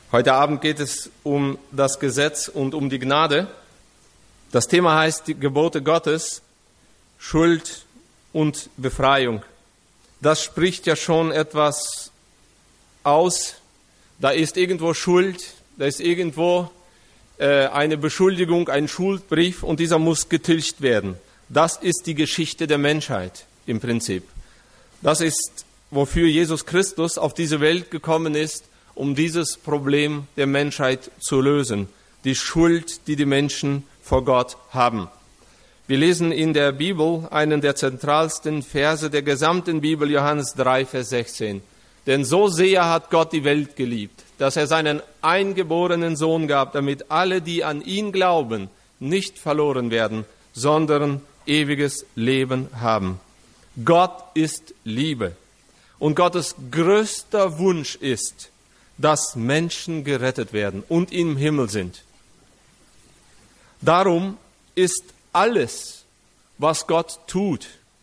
Heute Abend geht es um das Gesetz und um die Gnade. Das Thema heißt die Gebote Gottes, Schuld und Befreiung. Das spricht ja schon etwas aus. Da ist irgendwo Schuld, da ist irgendwo eine Beschuldigung, ein Schuldbrief und dieser muss getilgt werden. Das ist die Geschichte der Menschheit im Prinzip. Das ist, wofür Jesus Christus auf diese Welt gekommen ist, um dieses Problem der Menschheit zu lösen. Die Schuld, die die Menschen vor Gott haben. Wir lesen in der Bibel einen der zentralsten Verse der gesamten Bibel, Johannes 3, Vers 16. Denn so sehr hat Gott die Welt geliebt, dass er seinen eingeborenen Sohn gab, damit alle, die an ihn glauben, nicht verloren werden, sondern ewiges Leben haben. Gott ist Liebe. Und Gottes größter Wunsch ist, dass Menschen gerettet werden und im Himmel sind. Darum ist alles, was Gott tut,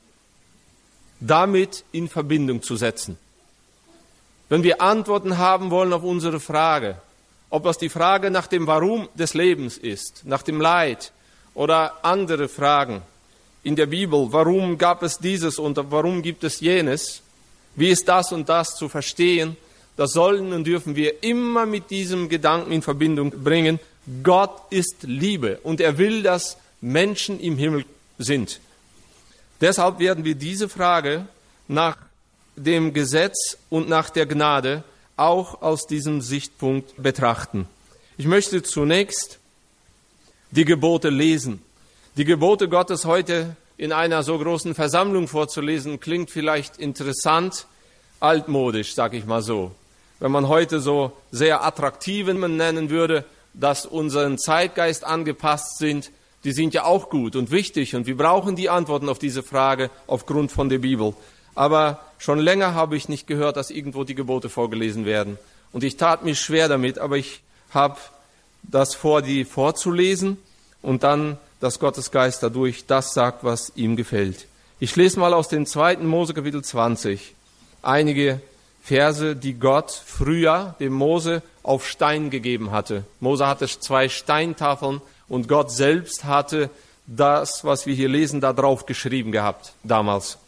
damit in Verbindung zu setzen. Wenn wir Antworten haben wollen auf unsere Frage, ob das die Frage nach dem Warum des Lebens ist, nach dem Leid oder andere Fragen in der Bibel, warum gab es dieses und warum gibt es jenes, wie ist das und das zu verstehen, das sollen und dürfen wir immer mit diesem Gedanken in Verbindung bringen. Gott ist Liebe und er will, dass Menschen im Himmel sind. Deshalb werden wir diese Frage nach dem Gesetz und nach der Gnade auch aus diesem Sichtpunkt betrachten. Ich möchte zunächst die Gebote lesen. Die Gebote Gottes heute in einer so großen Versammlung vorzulesen, klingt vielleicht interessant, altmodisch, sag ich mal so. Wenn man heute so sehr attraktiven nennen würde, dass unseren Zeitgeist angepasst sind, die sind ja auch gut und wichtig und wir brauchen die Antworten auf diese Frage aufgrund von der Bibel. Aber schon länger habe ich nicht gehört, dass irgendwo die Gebote vorgelesen werden. Und ich tat mich schwer damit, aber ich habe das vor, die vorzulesen und dann, dass Gottes Geist dadurch das sagt, was ihm gefällt. Ich lese mal aus dem 2. Mose Kapitel 20 einige Verse, die Gott früher dem Mose auf Stein gegeben hatte. Mose hatte 2 Steintafeln und Gott selbst hatte das, was wir hier lesen, da drauf geschrieben gehabt, damals.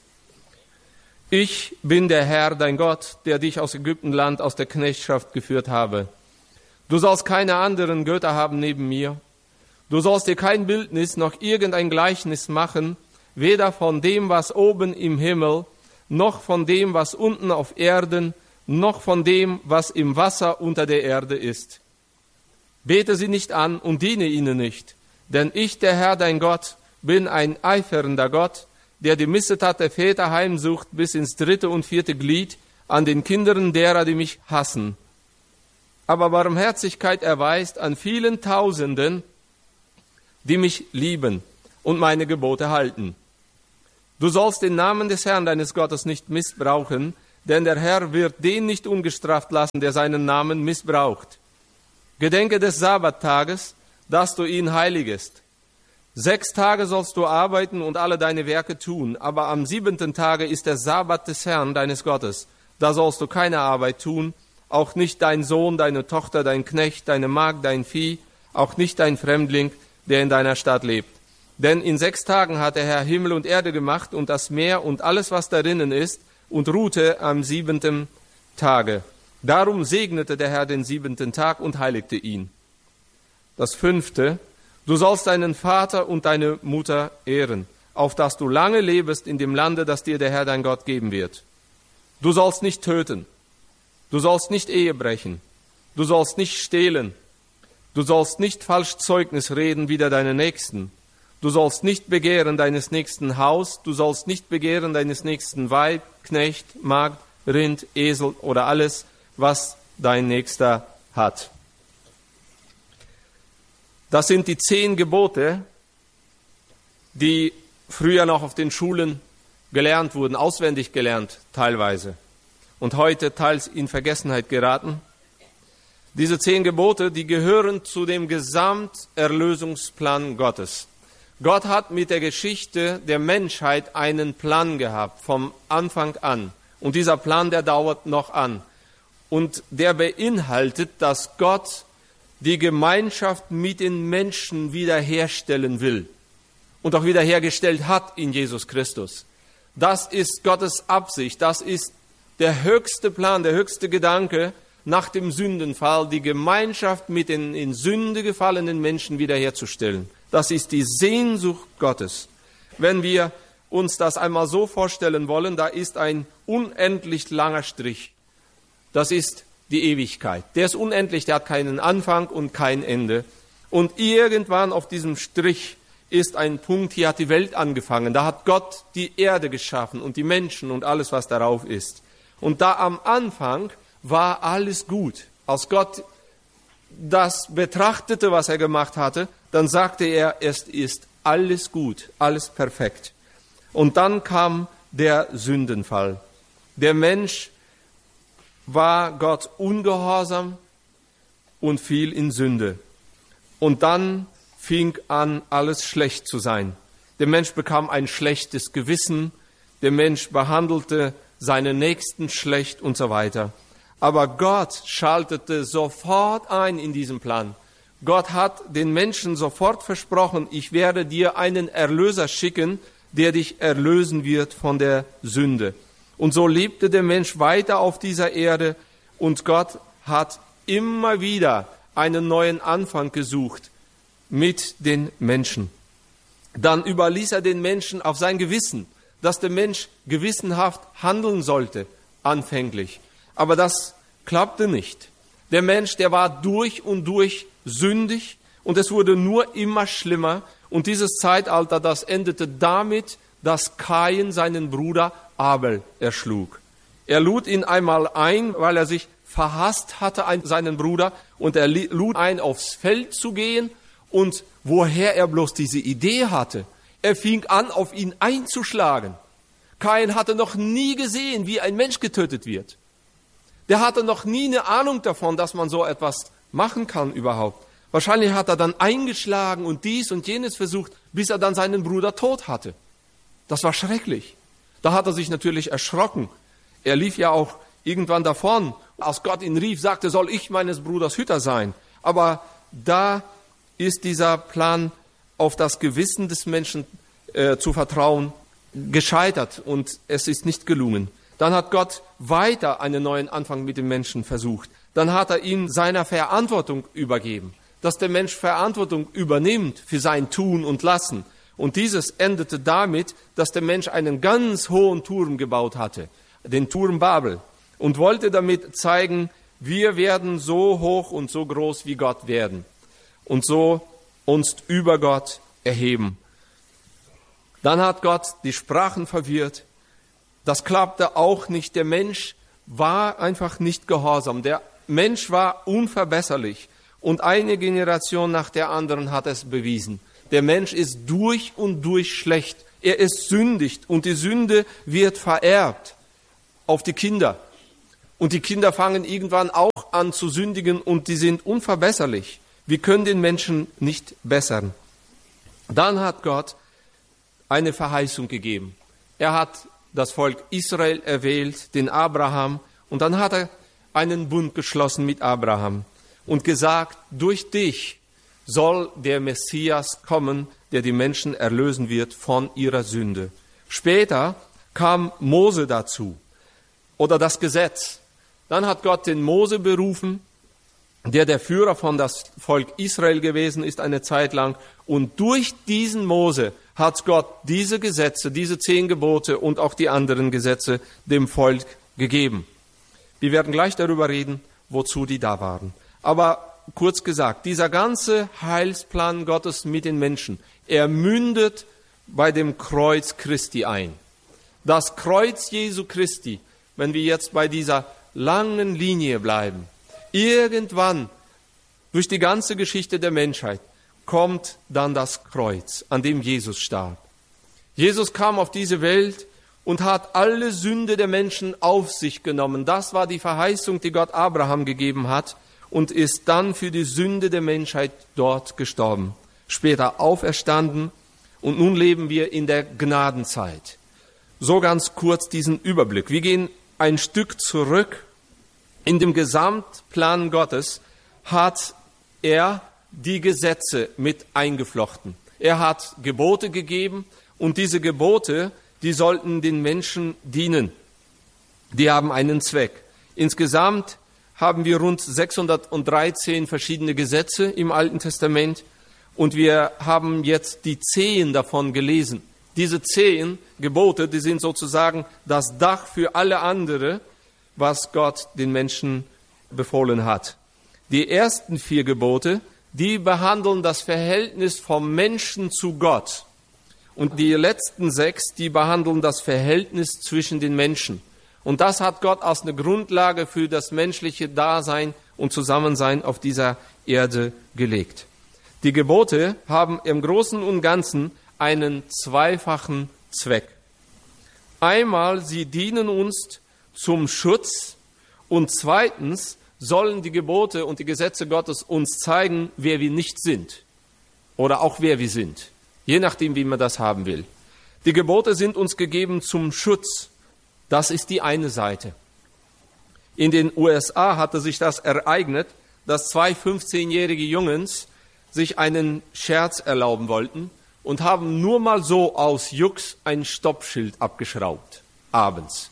Ich bin der Herr, dein Gott, der dich aus Ägyptenland, aus der Knechtschaft geführt habe. Du sollst keine anderen Götter haben neben mir. Du sollst dir kein Bildnis noch irgendein Gleichnis machen, weder von dem, was oben im Himmel, noch von dem, was unten auf Erden, noch von dem, was im Wasser unter der Erde ist. Bete sie nicht an und diene ihnen nicht, denn ich, der Herr, dein Gott, bin ein eifernder Gott, der die Missetat der Väter heimsucht bis ins 3. und 4. Glied an den Kindern derer, die mich hassen. Aber Barmherzigkeit erweist an vielen Tausenden, die mich lieben und meine Gebote halten. Du sollst den Namen des Herrn deines Gottes nicht missbrauchen, denn der Herr wird den nicht ungestraft lassen, der seinen Namen missbraucht. Gedenke des Sabbattages, dass du ihn heiligest. 6 Tage sollst du arbeiten und alle deine Werke tun, aber am 7. Tage ist der Sabbat des Herrn deines Gottes. Da sollst du keine Arbeit tun, auch nicht dein Sohn, deine Tochter, dein Knecht, deine Magd, dein Vieh, auch nicht dein Fremdling, der in deiner Stadt lebt. Denn in 6 Tagen hat der Herr Himmel und Erde gemacht und das Meer und alles, was darinnen ist, und ruhte am 7. Tage. Darum segnete der Herr den 7. Tag und heiligte ihn. Das 5. Du sollst deinen Vater und deine Mutter ehren, auf dass du lange lebest in dem Lande, das dir der Herr dein Gott geben wird. Du sollst nicht töten. Du sollst nicht Ehe brechen. Du sollst nicht stehlen. Du sollst nicht falsch Zeugnis reden wider deine Nächsten. Du sollst nicht begehren deines nächsten Haus. Du sollst nicht begehren deines nächsten Weib, Knecht, Magd, Rind, Esel oder alles, was dein Nächster hat. Das sind die 10 Gebote, die früher noch auf den Schulen gelernt wurden, auswendig gelernt teilweise und heute teils in Vergessenheit geraten. Diese 10 Gebote, die gehören zu dem Gesamterlösungsplan Gottes. Gott hat mit der Geschichte der Menschheit einen Plan gehabt, vom Anfang an. Und dieser Plan, der dauert noch an. und der beinhaltet, dass Gott die Gemeinschaft mit den Menschen wiederherstellen will und auch wiederhergestellt hat in Jesus Christus. Das ist Gottes Absicht, das ist der höchste Plan, der höchste Gedanke nach dem Sündenfall, die Gemeinschaft mit den in Sünde gefallenen Menschen wiederherzustellen. Das ist die Sehnsucht Gottes. Wenn wir uns das einmal so vorstellen wollen, da ist ein unendlich langer Strich. Das ist die Ewigkeit. Der ist unendlich, der hat keinen Anfang und kein Ende. Und irgendwann auf diesem Strich ist ein Punkt, hier hat die Welt angefangen. Da hat Gott die Erde geschaffen und die Menschen und alles, was darauf ist. Und da am Anfang war alles gut. Als Gott das betrachtete, was er gemacht hatte, dann sagte er, es ist alles gut, alles perfekt. Und dann kam der Sündenfall. Der Mensch war Gott ungehorsam und fiel in Sünde. Und dann fing an, alles schlecht zu sein. Der Mensch bekam ein schlechtes Gewissen, der Mensch behandelte seine Nächsten schlecht und so weiter. Aber Gott schaltete sofort ein in diesem Plan. Gott hat den Menschen sofort versprochen, ich werde dir einen Erlöser schicken, der dich erlösen wird von der Sünde. Und so lebte der Mensch weiter auf dieser Erde und Gott hat immer wieder einen neuen Anfang gesucht mit den Menschen. Dann überließ er den Menschen auf sein Gewissen, dass der Mensch gewissenhaft handeln sollte, anfänglich. Aber das klappte nicht. Der Mensch, der war durch und durch sündig und es wurde nur immer schlimmer. Und dieses Zeitalter, das endete damit, dass Kain seinen Bruder Abel erschlug. Er lud ihn einmal ein, weil er sich verhasst hatte an seinen Bruder, und er lud ein, aufs Feld zu gehen. Und woher er bloß diese Idee hatte, er fing an, auf ihn einzuschlagen. Kain hatte noch nie gesehen, wie ein Mensch getötet wird. Der hatte noch nie eine Ahnung davon, dass man so etwas machen kann überhaupt. Wahrscheinlich hat er dann eingeschlagen und dies und jenes versucht, bis er dann seinen Bruder tot hatte. Das war schrecklich. Da hat er sich natürlich erschrocken. Er lief ja auch irgendwann davon. Als Gott ihn rief, sagte, soll ich meines Bruders Hüter sein? Aber da ist dieser Plan, auf das Gewissen des Menschen zu vertrauen, gescheitert und es ist nicht gelungen. Dann hat Gott weiter einen neuen Anfang mit dem Menschen versucht. Dann hat er ihn seiner Verantwortung übergeben, dass der Mensch Verantwortung übernimmt für sein Tun und Lassen. Und dieses endete damit, dass der Mensch einen ganz hohen Turm gebaut hatte, den Turm Babel, und wollte damit zeigen, wir werden so hoch und so groß wie Gott werden und so uns über Gott erheben. Dann hat Gott die Sprachen verwirrt. Das klappte auch nicht. Der Mensch war einfach nicht gehorsam. Der Mensch war unverbesserlich. Und eine Generation nach der anderen hat es bewiesen. Der Mensch ist durch und durch schlecht. Er ist sündigt und die Sünde wird vererbt auf die Kinder. Und die Kinder fangen irgendwann auch an zu sündigen und die sind unverbesserlich. Wir können den Menschen nicht bessern. Dann hat Gott eine Verheißung gegeben. Er hat das Volk Israel erwählt, den Abraham, und dann hat er einen Bund geschlossen mit Abraham und gesagt, durch dich soll der Messias kommen, der die Menschen erlösen wird von ihrer Sünde. Später kam Mose dazu oder das Gesetz. Dann hat Gott den Mose berufen, der Führer von das Volk Israel gewesen ist eine Zeit lang. Und durch diesen Mose hat Gott diese Gesetze, diese 10 Gebote und auch die anderen Gesetze dem Volk gegeben. Wir werden gleich darüber reden, wozu die da waren. Aber kurz gesagt, dieser ganze Heilsplan Gottes mit den Menschen, er mündet bei dem Kreuz Christi ein. Das Kreuz Jesu Christi, wenn wir jetzt bei dieser langen Linie bleiben, irgendwann durch die ganze Geschichte der Menschheit kommt dann das Kreuz, an dem Jesus starb. Jesus kam auf diese Welt und hat alle Sünde der Menschen auf sich genommen. Das war die Verheißung, die Gott Abraham gegeben hat, und ist dann für die Sünde der Menschheit dort gestorben. Später auferstanden und nun leben wir in der Gnadenzeit. So ganz kurz diesen Überblick. Wir gehen ein Stück zurück In dem Gesamtplan Gottes hat er die Gesetze mit eingeflochten. Er hat Gebote gegeben und diese Gebote, die sollten den Menschen dienen. Die haben einen Zweck. Insgesamt haben wir rund 613 verschiedene Gesetze im Alten Testament und wir haben jetzt die 10 davon gelesen. Diese 10 Gebote, die sind sozusagen das Dach für alle andere, was Gott den Menschen befohlen hat. Die ersten 4 Gebote, die behandeln das Verhältnis vom Menschen zu Gott. Und die letzten 6, die behandeln das Verhältnis zwischen den Menschen. Und das hat Gott als eine Grundlage für das menschliche Dasein und Zusammensein auf dieser Erde gelegt. Die Gebote haben im Großen und Ganzen einen zweifachen Zweck. Einmal, sie dienen uns zum Schutz und zweitens sollen die Gebote und die Gesetze Gottes uns zeigen, wer wir nicht sind oder auch wer wir sind, je nachdem, wie man das haben will. Die Gebote sind uns gegeben zum Schutz. Das ist die eine Seite. In den USA hatte sich das ereignet, dass 2 15-jährige Jungs sich einen Scherz erlauben wollten und haben nur mal so aus Jux ein Stoppschild abgeschraubt, abends.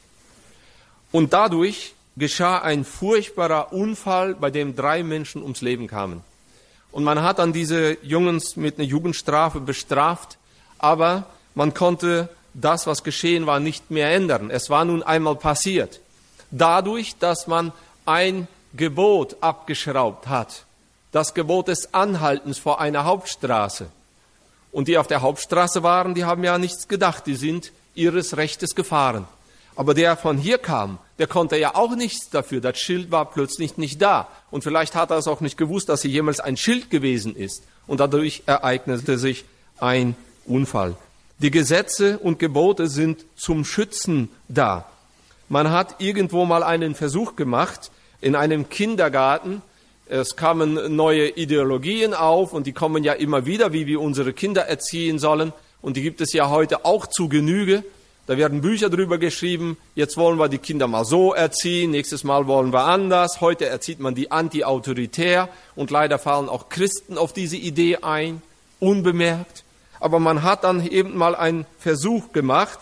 Und dadurch geschah ein furchtbarer Unfall, bei dem 3 Menschen ums Leben kamen. Und man hat dann diese Jungs mit einer Jugendstrafe bestraft, aber man konnte das, was geschehen war, nicht mehr ändern. Es war nun einmal passiert. Dadurch, dass man ein Gebot abgeschraubt hat. Das Gebot des Anhaltens vor einer Hauptstraße. Und die auf der Hauptstraße waren, die haben ja nichts gedacht. Die sind ihres Rechtes gefahren. Aber der von hier kam, der konnte ja auch nichts dafür. Das Schild war plötzlich nicht da. Und vielleicht hat er es auch nicht gewusst, dass hier jemals ein Schild gewesen ist. Und dadurch ereignete sich ein Unfall. Die Gesetze und Gebote sind zum Schützen da. Man hat irgendwo mal einen Versuch gemacht in einem Kindergarten. Es kamen neue Ideologien auf und die kommen ja immer wieder, wie wir unsere Kinder erziehen sollen. Und die gibt es ja heute auch zu Genüge. Da werden Bücher drüber geschrieben. Jetzt wollen wir die Kinder mal so erziehen, nächstes Mal wollen wir anders. Heute erzieht man die anti-autoritär und leider fallen auch Christen auf diese Idee ein, unbemerkt. Aber man hat dann eben mal einen Versuch gemacht.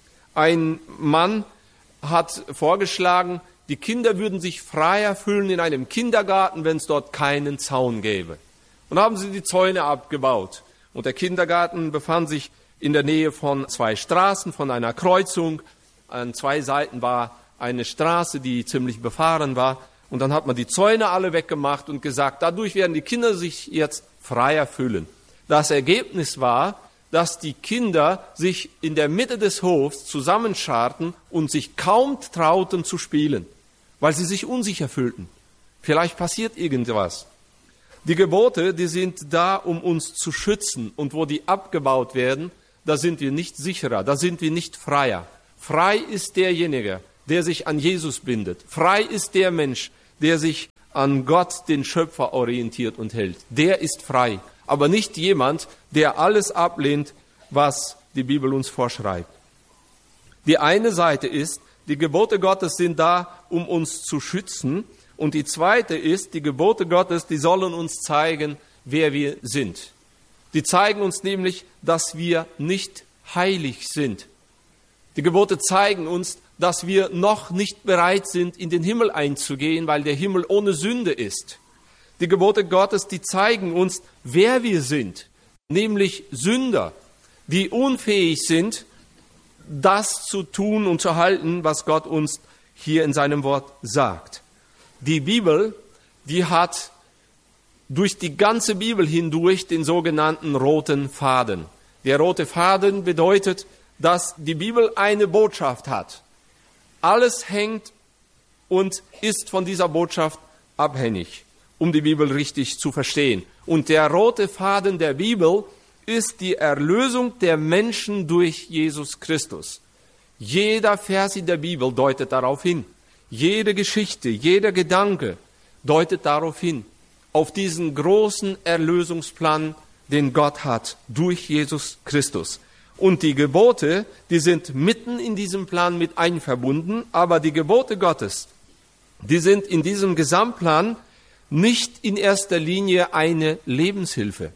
Ein Mann hat vorgeschlagen, die Kinder würden sich freier fühlen in einem Kindergarten, wenn es dort keinen Zaun gäbe. Und haben sie die Zäune abgebaut. Und der Kindergarten befand sich in der Nähe von 2 Straßen, von einer Kreuzung. An 2 Seiten war eine Straße, die ziemlich befahren war. Und dann hat man die Zäune alle weggemacht und gesagt, dadurch werden die Kinder sich jetzt freier fühlen. Das Ergebnis war, dass die Kinder sich in der Mitte des Hofs zusammenscharten und sich kaum trauten zu spielen, weil sie sich unsicher fühlten. Vielleicht passiert irgendwas. Die Gebote, die sind da, um uns zu schützen. Und wo die abgebaut werden, da sind wir nicht sicherer, da sind wir nicht freier. Frei ist derjenige, der sich an Jesus bindet. Frei ist der Mensch, der sich an Gott, den Schöpfer, orientiert und hält. Der ist frei. Aber nicht jemand, der alles ablehnt, was die Bibel uns vorschreibt. Die eine Seite ist, die Gebote Gottes sind da, um uns zu schützen. Und die zweite ist, die Gebote Gottes, die sollen uns zeigen, wer wir sind. Die zeigen uns nämlich, dass wir nicht heilig sind. Die Gebote zeigen uns, dass wir noch nicht bereit sind, in den Himmel einzugehen, weil der Himmel ohne Sünde ist. Die Gebote Gottes, die zeigen uns, wer wir sind, nämlich Sünder, die unfähig sind, das zu tun und zu halten, was Gott uns hier in seinem Wort sagt. Die Bibel, die hat durch die ganze Bibel hindurch den sogenannten roten Faden. Der rote Faden bedeutet, dass die Bibel eine Botschaft hat. Alles hängt und ist von dieser Botschaft abhängig, um die Bibel richtig zu verstehen. Und der rote Faden der Bibel ist die Erlösung der Menschen durch Jesus Christus. Jeder Vers in der Bibel deutet darauf hin. Jede Geschichte, jeder Gedanke deutet darauf hin, auf diesen großen Erlösungsplan, den Gott hat durch Jesus Christus. Und die Gebote, die sind mitten in diesem Plan mit einverbunden, aber die Gebote Gottes, die sind in diesem Gesamtplan nicht in erster Linie eine Lebenshilfe.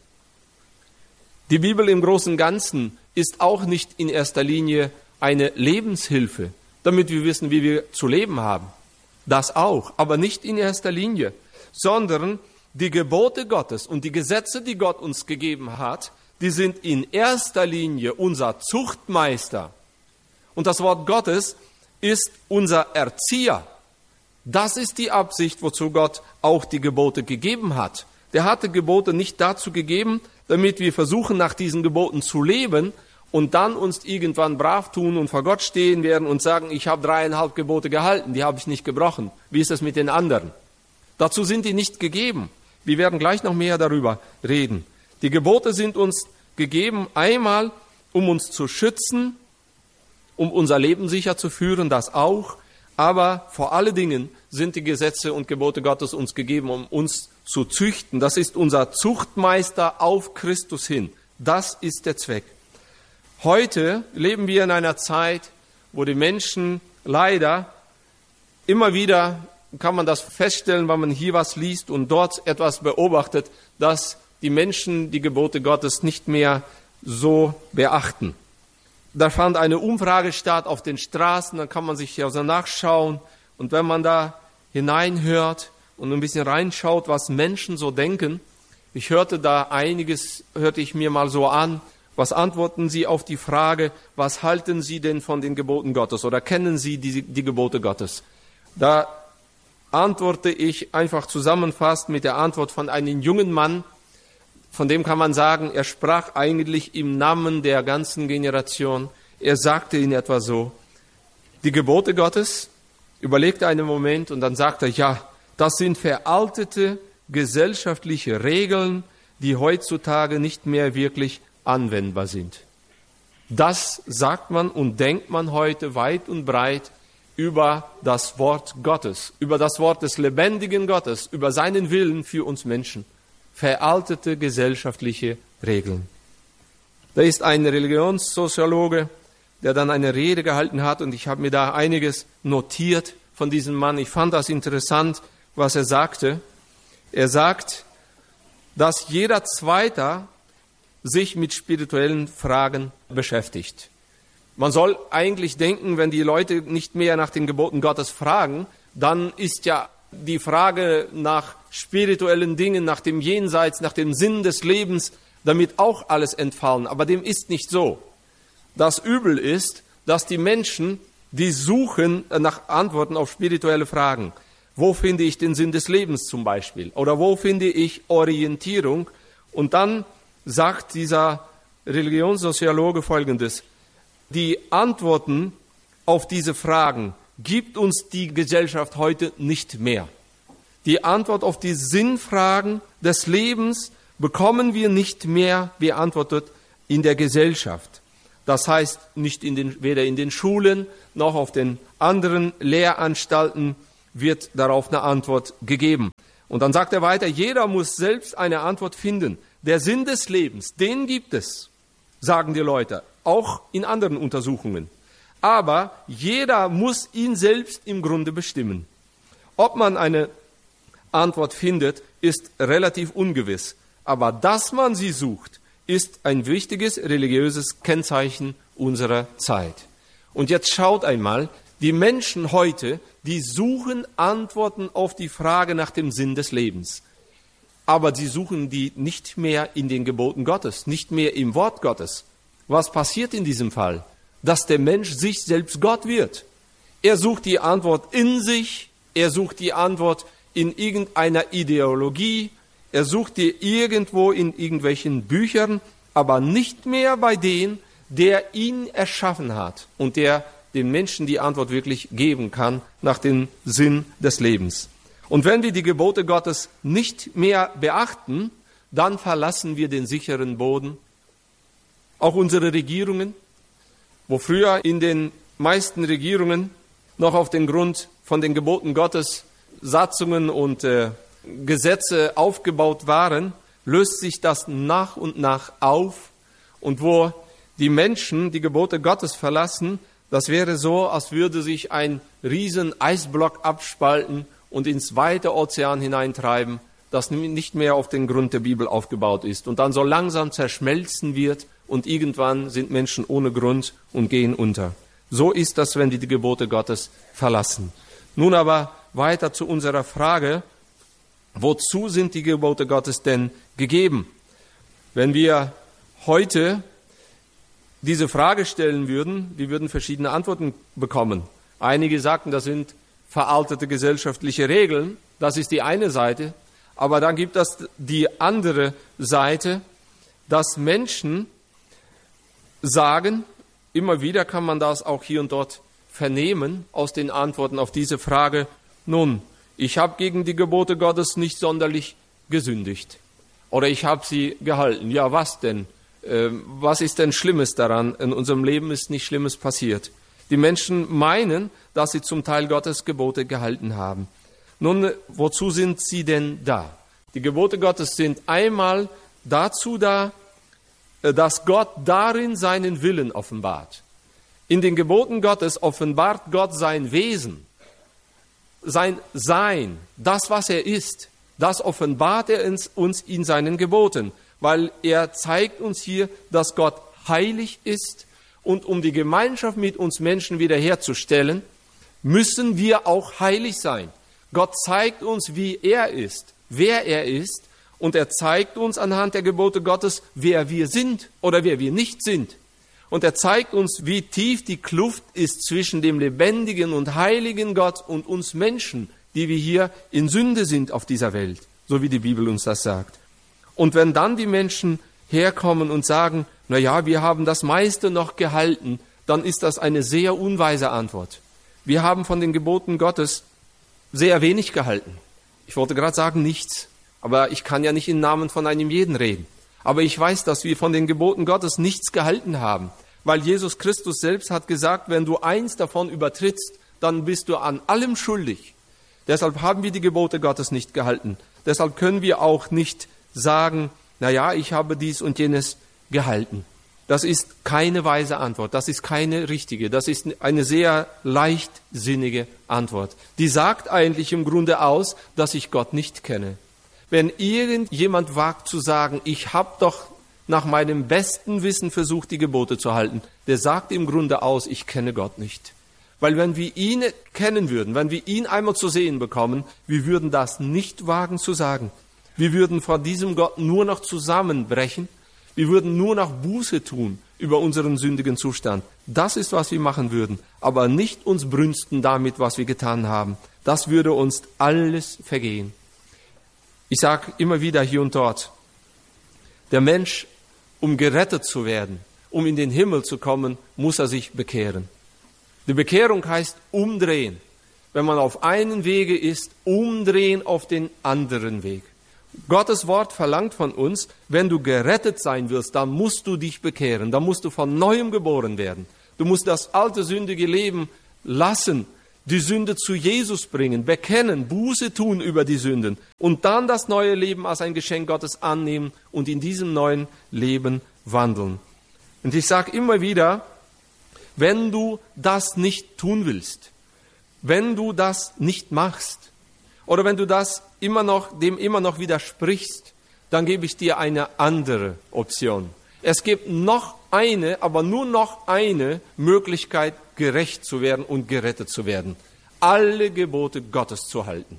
Die Bibel im Großen und Ganzen ist auch nicht in erster Linie eine Lebenshilfe, damit wir wissen, wie wir zu leben haben. Das auch, aber nicht in erster Linie, sondern die Gebote Gottes und die Gesetze, die Gott uns gegeben hat, die sind in erster Linie unser Zuchtmeister. Und das Wort Gottes ist unser Erzieher. Das ist die Absicht, wozu Gott auch die Gebote gegeben hat. Der hatte Gebote nicht dazu gegeben, damit wir versuchen, nach diesen Geboten zu leben und dann uns irgendwann brav tun und vor Gott stehen werden und sagen, ich habe 3,5 Gebote gehalten, die habe ich nicht gebrochen. Wie ist es mit den anderen? Dazu sind die nicht gegeben. Wir werden gleich noch mehr darüber reden. Die Gebote sind uns gegeben, einmal, um uns zu schützen, um unser Leben sicher zu führen, das auch. Aber vor allen Dingen sind die Gesetze und Gebote Gottes uns gegeben, um uns zu züchten. Das ist unser Zuchtmeister auf Christus hin. Das ist der Zweck. Heute leben wir in einer Zeit, wo die Menschen leider immer wieder, kann man das feststellen, wenn man hier was liest und dort etwas beobachtet, dass die Menschen die Gebote Gottes nicht mehr so beachten. Da fand eine Umfrage statt auf den Straßen, dann kann man sich ja so nachschauen. Und wenn man da hineinhört und ein bisschen reinschaut, was Menschen so denken, ich hörte da einiges, hörte ich mir mal so an, was antworten Sie auf die Frage, was halten Sie denn von den Geboten Gottes oder kennen Sie die Gebote Gottes? Da antworte ich einfach zusammenfassend mit der Antwort von einem jungen Mann, von dem kann man sagen, er sprach eigentlich im Namen der ganzen Generation. Er sagte in etwa so, die Gebote Gottes, überlegte einen Moment und dann sagte er, ja, das sind veraltete gesellschaftliche Regeln, die heutzutage nicht mehr wirklich anwendbar sind. Das sagt man und denkt man heute weit und breit über das Wort Gottes, über das Wort des lebendigen Gottes, über seinen Willen für uns Menschen. Veraltete gesellschaftliche Regeln. Da ist ein Religionssoziologe, der dann eine Rede gehalten hat und ich habe mir da einiges notiert von diesem Mann. Ich fand das interessant, was er sagte. Er sagt, dass jeder Zweite sich mit spirituellen Fragen beschäftigt. Man soll eigentlich denken, wenn die Leute nicht mehr nach den Geboten Gottes fragen, dann ist ja die Frage nach spirituellen Dingen, nach dem Jenseits, nach dem Sinn des Lebens, damit auch alles entfallen. Aber dem ist nicht so. Das Übel ist, dass die Menschen, die suchen nach Antworten auf spirituelle Fragen. Wo finde ich den Sinn des Lebens zum Beispiel? Oder wo finde ich Orientierung? Und dann sagt dieser Religionssoziologe Folgendes. Die Antworten auf diese Fragen gibt uns die Gesellschaft heute nicht mehr. Die Antwort auf die Sinnfragen des Lebens bekommen wir nicht mehr beantwortet in der Gesellschaft. Das heißt, nicht weder in den Schulen noch auf den anderen Lehranstalten wird darauf eine Antwort gegeben. Und dann sagt er weiter, jeder muss selbst eine Antwort finden. Der Sinn des Lebens, den gibt es, sagen die Leute, auch in anderen Untersuchungen. Aber jeder muss ihn selbst im Grunde bestimmen. Ob man eine Antwort findet, ist relativ ungewiss. Aber dass man sie sucht, ist ein wichtiges religiöses Kennzeichen unserer Zeit. Und jetzt schaut einmal, die Menschen heute, die suchen Antworten auf die Frage nach dem Sinn des Lebens. Aber sie suchen die nicht mehr in den Geboten Gottes, nicht mehr im Wort Gottes. Was passiert in diesem Fall? Dass der Mensch sich selbst Gott wird. Er sucht die Antwort in sich, er sucht die Antwort in irgendeiner Ideologie, er sucht die irgendwo in irgendwelchen Büchern, aber nicht mehr bei dem, der ihn erschaffen hat und der den Menschen die Antwort wirklich geben kann nach dem Sinn des Lebens. Und wenn wir die Gebote Gottes nicht mehr beachten, dann verlassen wir den sicheren Boden. Auch unsere Regierungen, wo früher in den meisten Regierungen noch auf den Grund von den Geboten Gottes Satzungen und Gesetze aufgebaut waren, löst sich das nach und nach auf. Und wo die Menschen die Gebote Gottes verlassen, Das wäre so, als würde sich ein riesen Eisblock abspalten und ins weite Ozean hineintreiben, das nicht mehr auf den Grund der Bibel aufgebaut ist und dann so langsam zerschmelzen wird und irgendwann sind Menschen ohne Grund und gehen unter. So ist das, wenn die Gebote Gottes verlassen. Nun aber weiter zu unserer Frage, wozu sind die Gebote Gottes denn gegeben? Wenn wir heute diese Frage stellen würden, wir würden verschiedene Antworten bekommen. Einige sagten, das sind veraltete gesellschaftliche Regeln, das ist die eine Seite. Aber dann gibt es die andere Seite, dass Menschen sagen, immer wieder kann man das auch hier und dort vernehmen aus den Antworten auf diese Frage, nun, ich habe gegen die Gebote Gottes nicht sonderlich gesündigt oder ich habe sie gehalten. Ja, was denn? Was ist denn Schlimmes daran? In unserem Leben ist nichts Schlimmes passiert. Die Menschen meinen, dass sie zum Teil Gottes Gebote gehalten haben. Nun, wozu sind sie denn da? Die Gebote Gottes sind einmal dazu da, dass Gott darin seinen Willen offenbart. In den Geboten Gottes offenbart Gott sein Wesen, sein Sein, das, was er ist. Das offenbart er uns in seinen Geboten, weil er zeigt uns hier, dass Gott heilig ist und um die Gemeinschaft mit uns Menschen wiederherzustellen, müssen wir auch heilig sein. Gott zeigt uns, wie er ist, wer er ist und er zeigt uns anhand der Gebote Gottes, wer wir sind oder wer wir nicht sind. Und er zeigt uns, wie tief die Kluft ist zwischen dem lebendigen und heiligen Gott und uns Menschen, die wir hier in Sünde sind auf dieser Welt, so wie die Bibel uns das sagt. Und wenn dann die Menschen herkommen und sagen, na ja, wir haben das meiste noch gehalten, dann ist das eine sehr unweise Antwort. Wir haben von den Geboten Gottes sehr wenig gehalten. Ich wollte gerade sagen, nichts. Aber ich kann ja nicht im Namen von einem jeden reden. Aber ich weiß, dass wir von den Geboten Gottes nichts gehalten haben. Weil Jesus Christus selbst hat gesagt, wenn du eins davon übertrittst, dann bist du an allem schuldig. Deshalb haben wir die Gebote Gottes nicht gehalten. Deshalb können wir auch nicht sagen, na ja, ich habe dies und jenes gehalten. Das ist keine weise Antwort, das ist keine richtige, das ist eine sehr leichtsinnige Antwort. Die sagt eigentlich im Grunde aus, dass ich Gott nicht kenne. Wenn irgendjemand wagt zu sagen, ich habe doch nach meinem besten Wissen versucht, die Gebote zu halten, der sagt im Grunde aus, ich kenne Gott nicht. Weil wenn wir ihn kennen würden, wenn wir ihn einmal zu sehen bekommen, wir würden das nicht wagen zu sagen. Wir würden vor diesem Gott nur noch zusammenbrechen. Wir würden nur noch Buße tun über unseren sündigen Zustand. Das ist, was wir machen würden. Aber nicht uns brünsten damit, was wir getan haben. Das würde uns alles vergehen. Ich sage immer wieder hier und dort, der Mensch, um gerettet zu werden, um in den Himmel zu kommen, muss er sich bekehren. Die Bekehrung heißt umdrehen. Wenn man auf einen Wege ist, umdrehen auf den anderen Weg. Gottes Wort verlangt von uns, wenn du gerettet sein willst, dann musst du dich bekehren, dann musst du von Neuem geboren werden. Du musst das alte sündige Leben lassen, die Sünde zu Jesus bringen, bekennen, Buße tun über die Sünden und dann das neue Leben als ein Geschenk Gottes annehmen und in diesem neuen Leben wandeln. Und ich sage immer wieder, wenn du das nicht tun willst, wenn du das nicht machst, oder wenn du dem immer noch widersprichst, dann gebe ich dir eine andere Option. Es gibt noch eine, aber nur noch eine Möglichkeit, gerecht zu werden und gerettet zu werden. Alle Gebote Gottes zu halten.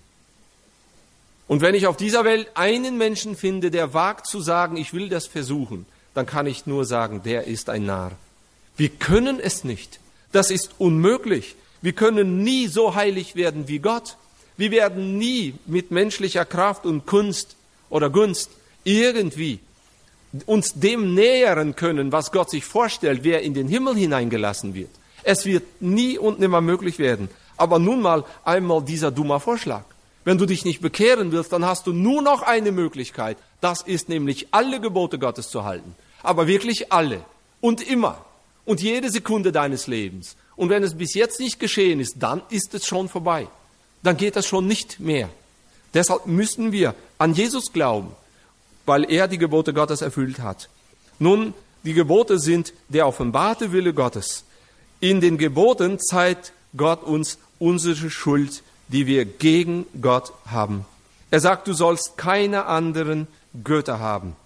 Und wenn ich auf dieser Welt einen Menschen finde, der wagt zu sagen, ich will das versuchen, dann kann ich nur sagen, der ist ein Narr. Wir können es nicht. Das ist unmöglich. Wir können nie so heilig werden wie Gott. Wir werden nie mit menschlicher Kraft und Kunst oder Gunst irgendwie uns dem nähern können, was Gott sich vorstellt, wer in den Himmel hineingelassen wird. Es wird nie und nimmer möglich werden. Aber nun mal einmal dieser dumme Vorschlag. Wenn du dich nicht bekehren willst, dann hast du nur noch eine Möglichkeit. Das ist nämlich alle Gebote Gottes zu halten. Aber wirklich alle und immer und jede Sekunde deines Lebens. Und wenn es bis jetzt nicht geschehen ist, dann ist es schon vorbei. Dann geht das schon nicht mehr. Deshalb müssen wir an Jesus glauben, weil er die Gebote Gottes erfüllt hat. Nun, die Gebote sind der offenbarte Wille Gottes. In den Geboten zeigt Gott uns unsere Schuld, die wir gegen Gott haben. Er sagt, du sollst keine anderen Götter haben.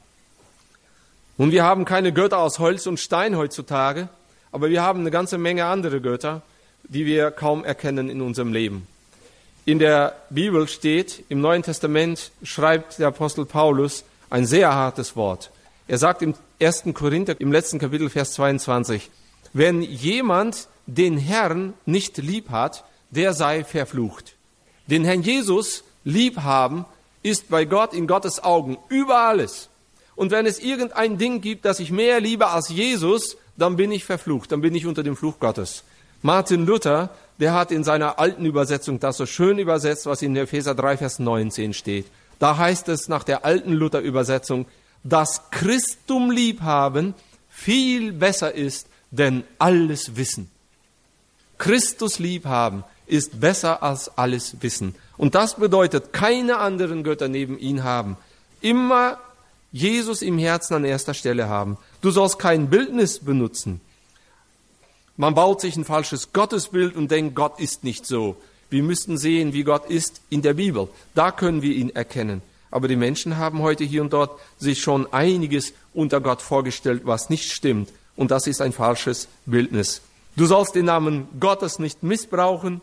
Und wir haben keine Götter aus Holz und Stein heutzutage, aber wir haben eine ganze Menge andere Götter, die wir kaum erkennen in unserem Leben. In der Bibel steht, im Neuen Testament schreibt der Apostel Paulus ein sehr hartes Wort. Er sagt im 1. Korinther, im letzten Kapitel, Vers 22, wenn jemand den Herrn nicht lieb hat, der sei verflucht. Den Herrn Jesus lieb haben, ist bei Gott in Gottes Augen über alles. Und wenn es irgendein Ding gibt, das ich mehr liebe als Jesus, dann bin ich verflucht, dann bin ich unter dem Fluch Gottes. Martin Luther, der hat in seiner alten Übersetzung das so schön übersetzt, was in Epheser 3, Vers 19 steht. Da heißt es nach der alten Luther-Übersetzung, dass Christum liebhaben viel besser ist, denn alles Wissen. Christus liebhaben ist besser als alles Wissen. Und das bedeutet, keine anderen Götter neben ihn haben. Immer Jesus im Herzen an erster Stelle haben. Du sollst kein Bildnis benutzen. Man baut sich ein falsches Gottesbild und denkt, Gott ist nicht so. Wir müssten sehen, wie Gott ist in der Bibel. Da können wir ihn erkennen. Aber die Menschen haben heute hier und dort sich schon einiges unter Gott vorgestellt, was nicht stimmt. Und das ist ein falsches Bildnis. Du sollst den Namen Gottes nicht missbrauchen.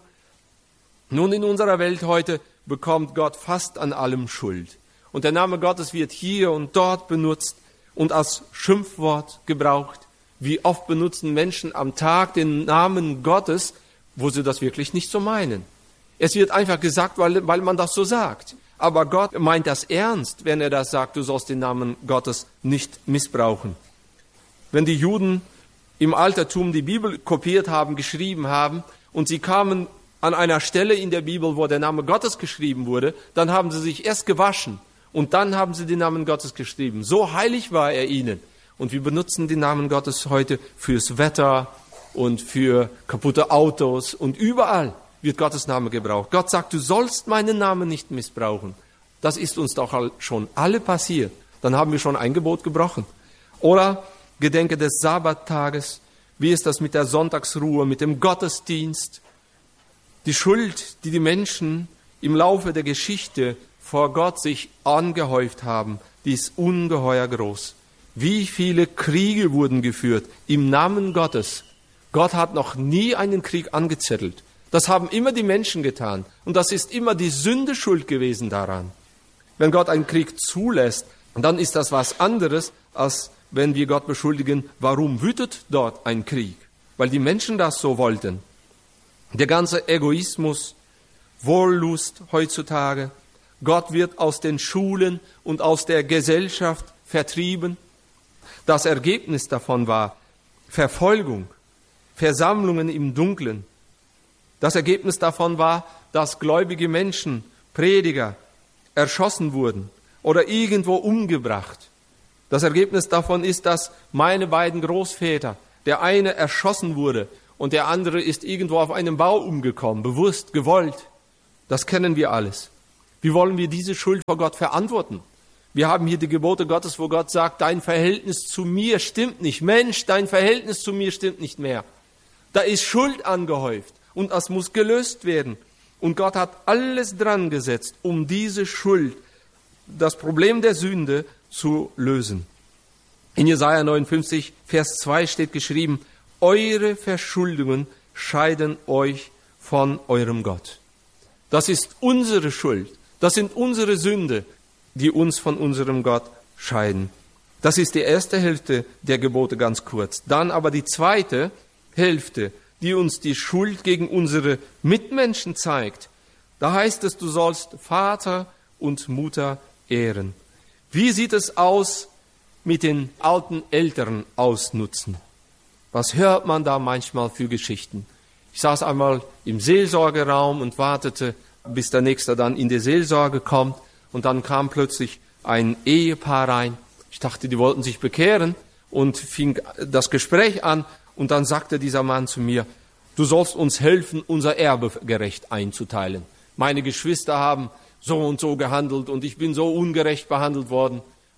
Nun, in unserer Welt heute bekommt Gott fast an allem Schuld. Und der Name Gottes wird hier und dort benutzt und als Schimpfwort gebraucht. Wie oft benutzen Menschen am Tag den Namen Gottes, wo sie das wirklich nicht so meinen. Es wird einfach gesagt, weil man das so sagt. Aber Gott meint das ernst, wenn er das sagt, du sollst den Namen Gottes nicht missbrauchen. Wenn die Juden im Altertum die Bibel kopiert haben, geschrieben haben und sie kamen an einer Stelle in der Bibel, wo der Name Gottes geschrieben wurde, dann haben sie sich erst gewaschen und dann haben sie den Namen Gottes geschrieben. So heilig war er ihnen. Und wir benutzen den Namen Gottes heute fürs Wetter und für kaputte Autos und überall wird Gottes Name gebraucht. Gott sagt, du sollst meinen Namen nicht missbrauchen. Das ist uns doch schon alle passiert. Dann haben wir schon ein Gebot gebrochen. Oder gedenke des Sabbattages. Wie ist das mit der Sonntagsruhe, mit dem Gottesdienst? Die Schuld, die die Menschen im Laufe der Geschichte vor Gott sich angehäuft haben, die ist ungeheuer groß. Wie viele Kriege wurden geführt im Namen Gottes? Gott hat noch nie einen Krieg angezettelt. Das haben immer die Menschen getan. Und das ist immer die Sünde schuld gewesen daran. Wenn Gott einen Krieg zulässt, dann ist das was anderes, als wenn wir Gott beschuldigen, warum wütet dort ein Krieg? Weil die Menschen das so wollten. Der ganze Egoismus, Wollust heutzutage. Gott wird aus den Schulen und aus der Gesellschaft vertrieben. Das Ergebnis davon war Verfolgung, Versammlungen im Dunkeln. Das Ergebnis davon war, dass gläubige Menschen, Prediger, erschossen wurden oder irgendwo umgebracht. Das Ergebnis davon ist, dass meine beiden Großväter, der eine erschossen wurde und der andere ist irgendwo auf einem Bau umgekommen, bewusst, gewollt. Das kennen wir alles. Wie wollen wir diese Schuld vor Gott verantworten? Wir haben hier die Gebote Gottes, wo Gott sagt, dein Verhältnis zu mir stimmt nicht. Mensch, dein Verhältnis zu mir stimmt nicht mehr. Da ist Schuld angehäuft und das muss gelöst werden. Und Gott hat alles dran gesetzt, um diese Schuld, das Problem der Sünde zu lösen. In Jesaja 59, Vers 2 steht geschrieben, eure Verschuldungen scheiden euch von eurem Gott. Das ist unsere Schuld. Das sind unsere Sünde, die uns von unserem Gott scheiden. Das ist die erste Hälfte der Gebote ganz kurz. Dann aber die zweite Hälfte, die uns die Schuld gegen unsere Mitmenschen zeigt. Da heißt es, du sollst Vater und Mutter ehren. Wie sieht es aus mit den alten Eltern ausnutzen? Was hört man da manchmal für Geschichten? Ich saß einmal im Seelsorgeraum und wartete, bis der Nächste dann in die Seelsorge kommt. Und dann kam plötzlich ein Ehepaar rein. Ich dachte, die wollten sich bekehren und fing das Gespräch an. Und dann sagte dieser Mann zu mir, du sollst uns helfen, unser Erbe gerecht einzuteilen. Meine Geschwister haben so und so gehandelt und ich bin so ungerecht behandelt worden.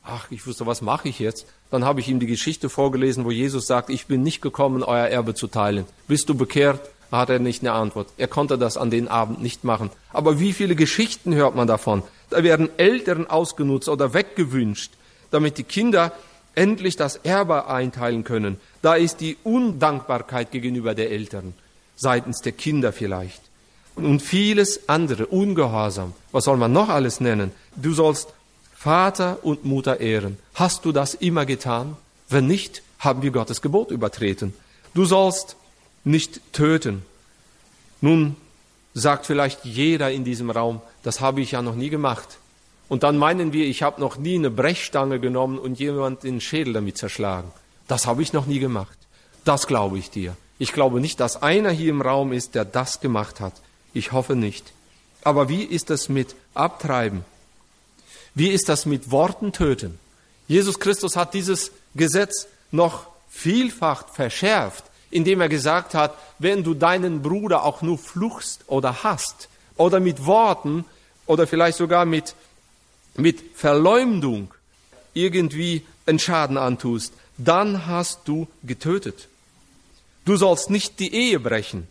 ach, ich wusste, was mache ich jetzt? Dann habe ich ihm die Geschichte vorgelesen, wo Jesus sagt, ich bin nicht gekommen, euer Erbe zu teilen. Bist du bekehrt? Hat er nicht eine Antwort. Er konnte das an den Abend nicht machen. Aber wie viele Geschichten hört man davon? Da werden Eltern ausgenutzt oder weggewünscht, damit die Kinder endlich das Erbe einteilen können. Da ist die Undankbarkeit gegenüber der Eltern, seitens der Kinder vielleicht. Und vieles andere, Ungehorsam. Was soll man noch alles nennen? Du sollst Vater und Mutter ehren. Hast du das immer getan? Wenn nicht, haben wir Gottes Gebot übertreten. Du sollst nicht töten. Nun sagt vielleicht jeder in diesem Raum, das habe ich ja noch nie gemacht. Und dann meinen wir, ich habe noch nie eine Brechstange genommen und jemand den Schädel damit zerschlagen. Das habe ich noch nie gemacht. Das glaube ich dir. Ich glaube nicht, dass einer hier im Raum ist, der das gemacht hat. Ich hoffe nicht. Aber wie ist das mit Abtreiben? Wie ist das mit Worten töten? Jesus Christus hat dieses Gesetz noch vielfach verschärft, indem er gesagt hat, wenn du deinen Bruder auch nur fluchst oder hasst oder mit Worten oder vielleicht sogar mit Verleumdung irgendwie einen Schaden antust, dann hast du getötet. Du sollst nicht die Ehe brechen.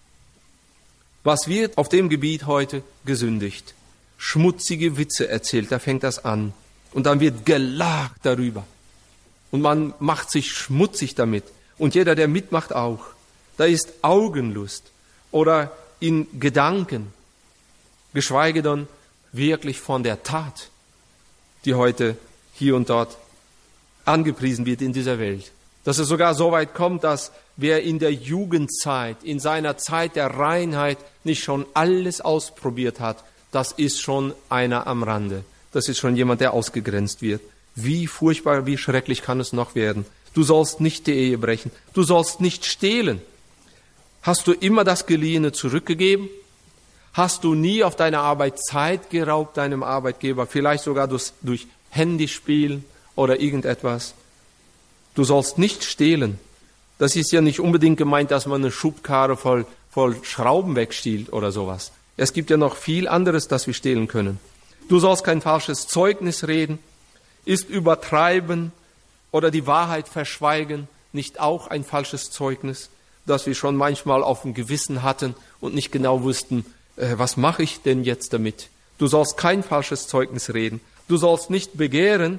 Was wird auf dem Gebiet heute gesündigt? Schmutzige Witze erzählt, da fängt das an. Und dann wird gelacht darüber. Und man macht sich schmutzig damit. Und jeder, der mitmacht, auch. Da ist Augenlust oder in Gedanken, geschweige denn wirklich von der Tat, die heute hier und dort angepriesen wird in dieser Welt. Dass es sogar so weit kommt, dass wer in der Jugendzeit, in seiner Zeit der Reinheit nicht schon alles ausprobiert hat, das ist schon einer am Rande. Das ist schon jemand, der ausgegrenzt wird. Wie furchtbar, wie schrecklich kann es noch werden? Du sollst nicht die Ehe brechen. Du sollst nicht stehlen. Hast du immer das Geliehene zurückgegeben? Hast du nie auf deine Arbeit Zeit geraubt, deinem Arbeitgeber? Vielleicht sogar durch Handyspielen oder irgendetwas? Du sollst nicht stehlen. Das ist ja nicht unbedingt gemeint, dass man eine Schubkarre voll Schrauben wegstiehlt oder sowas. Es gibt ja noch viel anderes, das wir stehlen können. Du sollst kein falsches Zeugnis reden. Ist Übertreiben oder die Wahrheit verschweigen nicht auch ein falsches Zeugnis, das wir schon manchmal auf dem Gewissen hatten und nicht genau wussten, was mache ich denn jetzt damit? Du sollst kein falsches Zeugnis reden. Du sollst nicht begehren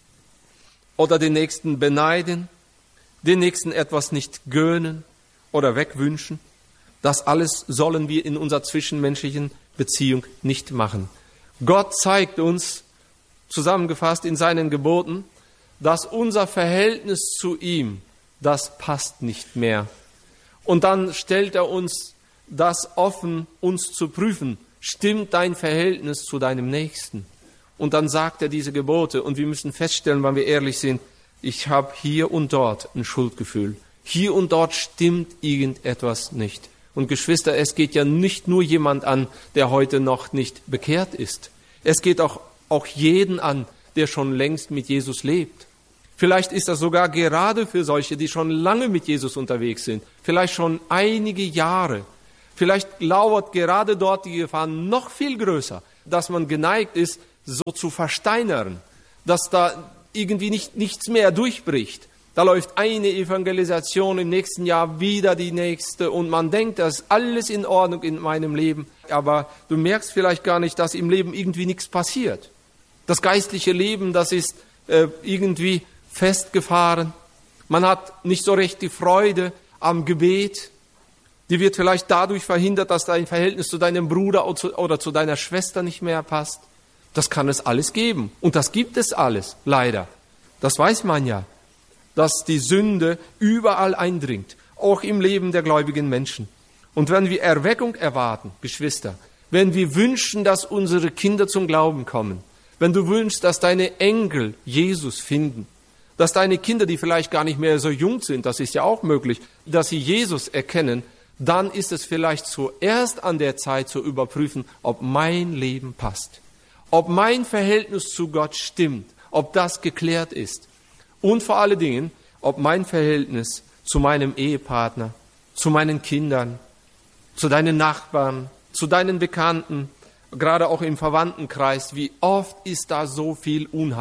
oder den Nächsten beneiden, den Nächsten etwas nicht gönnen oder wegwünschen. Das alles sollen wir in unserer zwischenmenschlichen Beziehung nicht machen. Gott zeigt uns, zusammengefasst in seinen Geboten, dass unser Verhältnis zu ihm, das passt nicht mehr. Und dann stellt er uns das offen, uns zu prüfen. Stimmt dein Verhältnis zu deinem Nächsten? Und dann sagt er diese Gebote. Und wir müssen feststellen, wenn wir ehrlich sind, ich habe hier und dort ein Schuldgefühl. Hier und dort stimmt irgendetwas nicht. Und Geschwister, es geht ja nicht nur jemand an, der heute noch nicht bekehrt ist. Es geht auch jeden an, der schon längst mit Jesus lebt. Vielleicht ist das sogar gerade für solche, die schon lange mit Jesus unterwegs sind, vielleicht schon einige Jahre. Vielleicht lauert gerade dort die Gefahr noch viel größer, dass man geneigt ist, so zu versteinern, dass da irgendwie nichts mehr durchbricht. Da läuft eine Evangelisation, im nächsten Jahr wieder die nächste und man denkt, das ist alles in Ordnung in meinem Leben. Aber du merkst vielleicht gar nicht, dass im Leben irgendwie nichts passiert. Das geistliche Leben, das ist irgendwie festgefahren. Man hat nicht so recht die Freude am Gebet. Die wird vielleicht dadurch verhindert, dass dein Verhältnis zu deinem Bruder oder zu deiner Schwester nicht mehr passt. Das kann es alles geben. Und das gibt es alles, leider. Das weiß man ja, dass die Sünde überall eindringt, auch im Leben der gläubigen Menschen. Und wenn wir Erweckung erwarten, Geschwister, wenn wir wünschen, dass unsere Kinder zum Glauben kommen, wenn du wünschst, dass deine Enkel Jesus finden, dass deine Kinder, die vielleicht gar nicht mehr so jung sind, das ist ja auch möglich, dass sie Jesus erkennen, dann ist es vielleicht zuerst an der Zeit zu überprüfen, ob mein Leben passt, ob mein Verhältnis zu Gott stimmt, ob das geklärt ist. Und vor allen Dingen, ob mein Verhältnis zu meinem Ehepartner, zu meinen Kindern, zu deinen Nachbarn, zu deinen Bekannten, gerade auch im Verwandtenkreis, wie oft ist da so viel Unheil,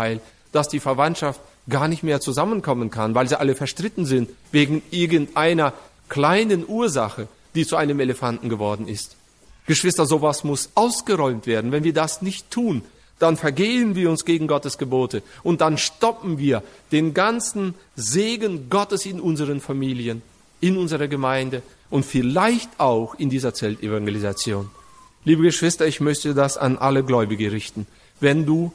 dass die Verwandtschaft gar nicht mehr zusammenkommen kann, weil sie alle verstritten sind wegen irgendeiner kleinen Ursache, die zu einem Elefanten geworden ist. Geschwister, sowas muss ausgeräumt werden. Wenn wir das nicht tun, dann vergehen wir uns gegen Gottes Gebote und dann stoppen wir den ganzen Segen Gottes in unseren Familien, in unserer Gemeinde und vielleicht auch in dieser Zeltevangelisation. Liebe Geschwister, ich möchte das an alle Gläubige richten. Wenn du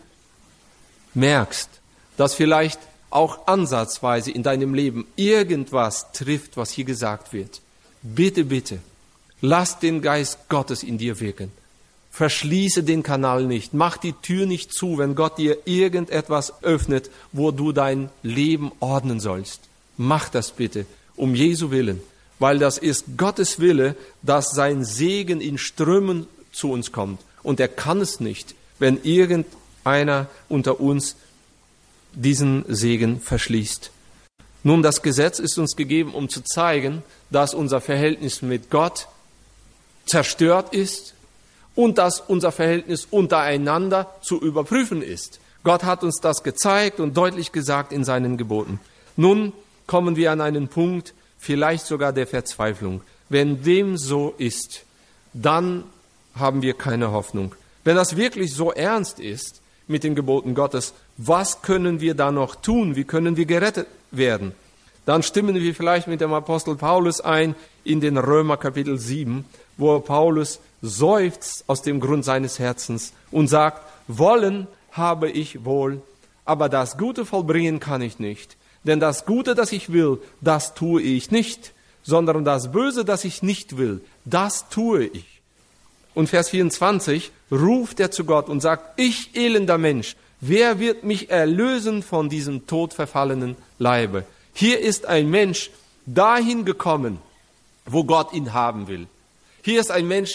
merkst, dass vielleicht auch ansatzweise in deinem Leben irgendwas trifft, was hier gesagt wird, bitte, bitte, lass den Geist Gottes in dir wirken. Verschließe den Kanal nicht, mach die Tür nicht zu, wenn Gott dir irgendetwas öffnet, wo du dein Leben ordnen sollst. Mach das bitte, um Jesu Willen, weil das ist Gottes Wille, dass sein Segen in Strömen zu uns kommt. Und er kann es nicht, wenn irgendeiner unter uns diesen Segen verschließt. Nun, das Gesetz ist uns gegeben, um zu zeigen, dass unser Verhältnis mit Gott zerstört ist und dass unser Verhältnis untereinander zu überprüfen ist. Gott hat uns das gezeigt und deutlich gesagt in seinen Geboten. Nun kommen wir an einen Punkt, vielleicht sogar der Verzweiflung. Wenn dem so ist, dann haben wir keine Hoffnung. Wenn das wirklich so ernst ist mit den Geboten Gottes, was können wir da noch tun? Wie können wir gerettet werden? Dann stimmen wir vielleicht mit dem Apostel Paulus ein in den Römer Kapitel 7, wo Paulus seufzt aus dem Grund seines Herzens und sagt, wollen habe ich wohl, aber das Gute vollbringen kann ich nicht. Denn das Gute, das ich will, das tue ich nicht, sondern das Böse, das ich nicht will, das tue ich. Und Vers 24 ruft er zu Gott und sagt, ich elender Mensch, wer wird mich erlösen von diesem todverfallenen Leibe? Hier ist ein Mensch dahin gekommen, wo Gott ihn haben will. Hier ist ein Mensch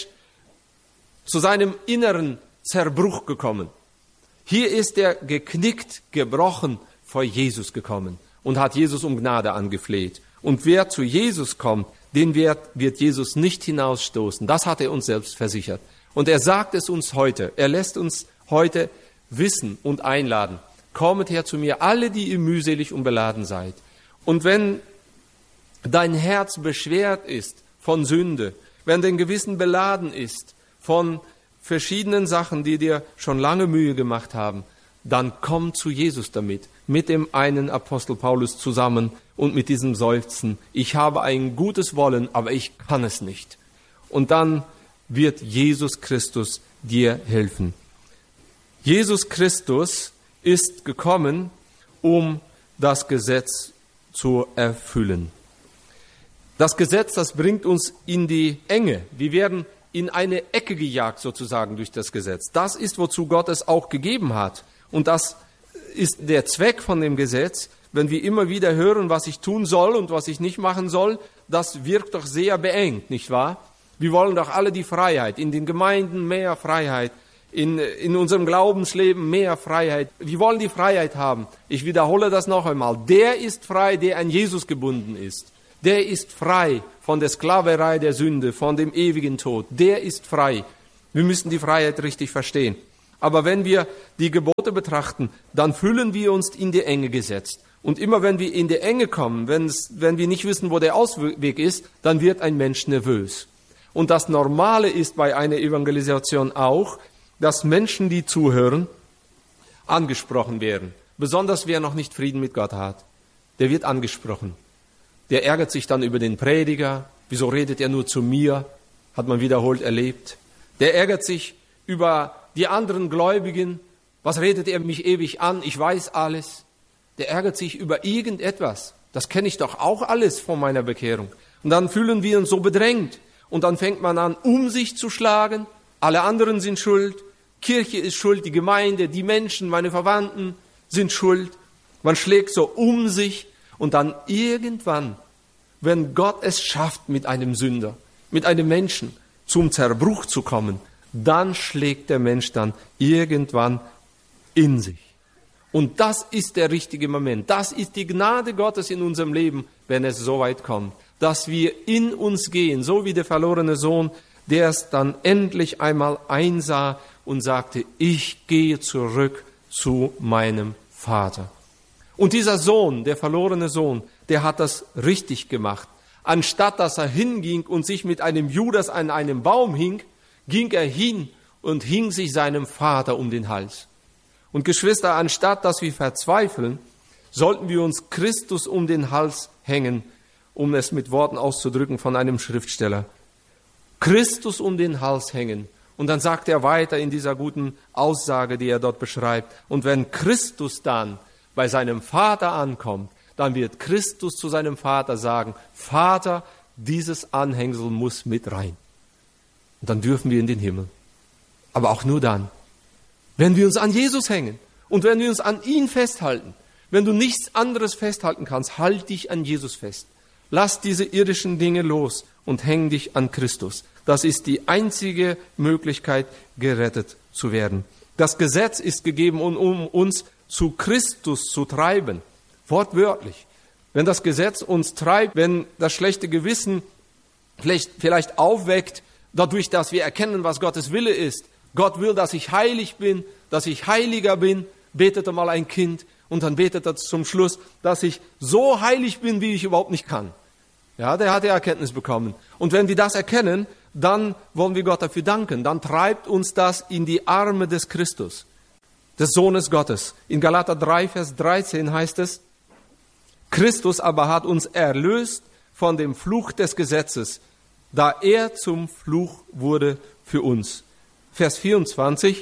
zu seinem inneren Zerbruch gekommen. Hier ist er geknickt, gebrochen vor Jesus gekommen und hat Jesus um Gnade angefleht. Und wer zu Jesus kommt, den wird Jesus nicht hinausstoßen. Das hat er uns selbst versichert. Und er sagt es uns heute. Er lässt uns heute wissen und einladen. Kommet her zu mir, alle, die ihr mühselig und beladen seid. Und wenn dein Herz beschwert ist von Sünde, wenn dein Gewissen beladen ist von verschiedenen Sachen, die dir schon lange Mühe gemacht haben, dann komm zu Jesus damit, mit dem einen Apostel Paulus zusammen und mit diesem Seufzen. Ich habe ein gutes Wollen, aber ich kann es nicht. Und dann wird Jesus Christus dir helfen. Jesus Christus ist gekommen, um das Gesetz zu erfüllen. Das Gesetz, das bringt uns in die Enge. Wir werden in eine Ecke gejagt sozusagen durch das Gesetz. Das ist, wozu Gott es auch gegeben hat. Und das ist der Zweck von dem Gesetz. Wenn wir immer wieder hören, was ich tun soll und was ich nicht machen soll, das wirkt doch sehr beengt, nicht wahr? Wir wollen doch alle die Freiheit, in den Gemeinden mehr Freiheit, in unserem Glaubensleben mehr Freiheit. Wir wollen die Freiheit haben. Ich wiederhole das noch einmal. Der ist frei, der an Jesus gebunden ist. Der ist frei von der Sklaverei der Sünde, von dem ewigen Tod. Der ist frei. Wir müssen die Freiheit richtig verstehen. Aber wenn wir die Gebote betrachten, dann fühlen wir uns in die Enge gesetzt. Und immer wenn wir in die Enge kommen, wenn wir nicht wissen, wo der Ausweg ist, dann wird ein Mensch nervös. Und das Normale ist bei einer Evangelisation auch, dass Menschen, die zuhören, angesprochen werden. Besonders wer noch nicht Frieden mit Gott hat, der wird angesprochen. Der ärgert sich dann über den Prediger. Wieso redet er nur zu mir? Hat man wiederholt erlebt. Der ärgert sich über die anderen Gläubigen. Was redet er mich ewig an? Ich weiß alles. Der ärgert sich über irgendetwas. Das kenne ich doch auch alles von meiner Bekehrung. Und dann fühlen wir uns so bedrängt. Und dann fängt man an, um sich zu schlagen. Alle anderen sind schuld. Kirche ist schuld, die Gemeinde, die Menschen, meine Verwandten sind schuld. Man schlägt so um sich. Und dann irgendwann, wenn Gott es schafft, mit einem Sünder, mit einem Menschen zum Zerbruch zu kommen, dann schlägt der Mensch dann irgendwann in sich. Und das ist der richtige Moment. Das ist die Gnade Gottes in unserem Leben, wenn es so weit kommt, dass wir in uns gehen, so wie der verlorene Sohn, der es dann endlich einmal einsah und sagte, ich gehe zurück zu meinem Vater. Und dieser Sohn, der verlorene Sohn, der hat das richtig gemacht. Anstatt dass er hinging und sich mit einem Judas an einem Baum hing, ging er hin und hing sich seinem Vater um den Hals. Und Geschwister, anstatt dass wir verzweifeln, sollten wir uns Christus um den Hals hängen, um es mit Worten auszudrücken von einem Schriftsteller. Christus um den Hals hängen. Und dann sagt er weiter in dieser guten Aussage, die er dort beschreibt. Und wenn Christus dann bei seinem Vater ankommt, dann wird Christus zu seinem Vater sagen, Vater, dieses Anhängsel muss mit rein. Und dann dürfen wir in den Himmel. Aber auch nur dann, wenn wir uns an Jesus hängen und wenn wir uns an ihn festhalten. Wenn du nichts anderes festhalten kannst, halt dich an Jesus fest. Lass diese irdischen Dinge los und häng dich an Christus. Das ist die einzige Möglichkeit, gerettet zu werden. Das Gesetz ist gegeben, um uns zu Christus zu treiben. Wortwörtlich. Wenn das Gesetz uns treibt, wenn das schlechte Gewissen vielleicht aufweckt, dadurch, dass wir erkennen, was Gottes Wille ist. Gott will, dass ich heilig bin, dass ich heiliger bin, betete mal ein Kind und dann betet er zum Schluss, dass ich so heilig bin, wie ich überhaupt nicht kann. Ja, der hat die Erkenntnis bekommen. Und wenn wir das erkennen, dann wollen wir Gott dafür danken. Dann treibt uns das in die Arme des Christus, des Sohnes Gottes. In Galater 3, Vers 13 heißt es, Christus aber hat uns erlöst von dem Fluch des Gesetzes, da er zum Fluch wurde für uns. Vers 24,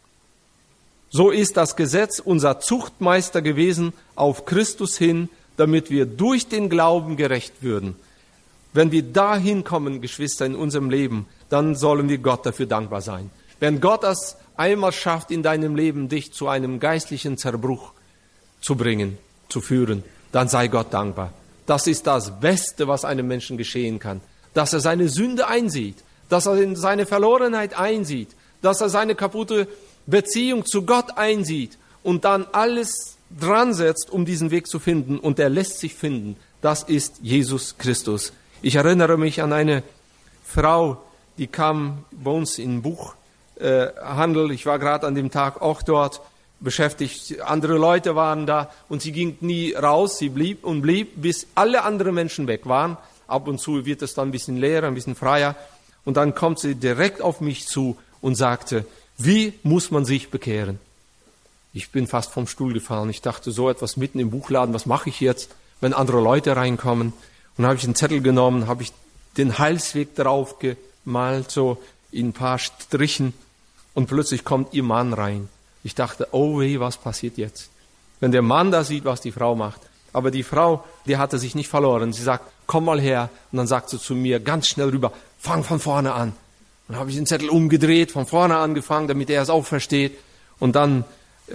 so ist das Gesetz unser Zuchtmeister gewesen auf Christus hin, damit wir durch den Glauben gerecht würden. Wenn wir dahin kommen, Geschwister, in unserem Leben, dann sollen wir Gott dafür dankbar sein. Wenn Gott das einmal schafft, in deinem Leben dich zu einem geistlichen Zerbruch zu bringen, zu führen, dann sei Gott dankbar. Das ist das Beste, was einem Menschen geschehen kann. Dass er seine Sünde einsieht, dass er seine Verlorenheit einsieht, dass er seine kaputte Beziehung zu Gott einsieht und dann alles dran setzt, um diesen Weg zu finden. Und er lässt sich finden. Das ist Jesus Christus. Ich erinnere mich an eine Frau, die kam bei uns in Buchhandel. Ich war gerade an dem Tag auch dort beschäftigt. Andere Leute waren da und sie ging nie raus. Sie blieb und blieb, bis alle anderen Menschen weg waren. Ab und zu wird es dann ein bisschen leerer, ein bisschen freier. Und dann kommt sie direkt auf mich zu und sagte, wie muss man sich bekehren? Ich bin fast vom Stuhl gefallen. Ich dachte, so etwas mitten im Buchladen, was mache ich jetzt, wenn andere Leute reinkommen? Und dann habe ich einen Zettel genommen, habe ich den Heilsweg drauf gemalt, so in ein paar Strichen. Und plötzlich kommt ihr Mann rein. Ich dachte, oh weh, was passiert jetzt? Wenn der Mann da sieht, was die Frau macht. Aber die Frau, die hatte sich nicht verloren. Sie sagt, komm mal her. Und dann sagt sie zu mir ganz schnell rüber, fang von vorne an. Und dann habe ich den Zettel umgedreht, von vorne angefangen, damit er es auch versteht. Und dann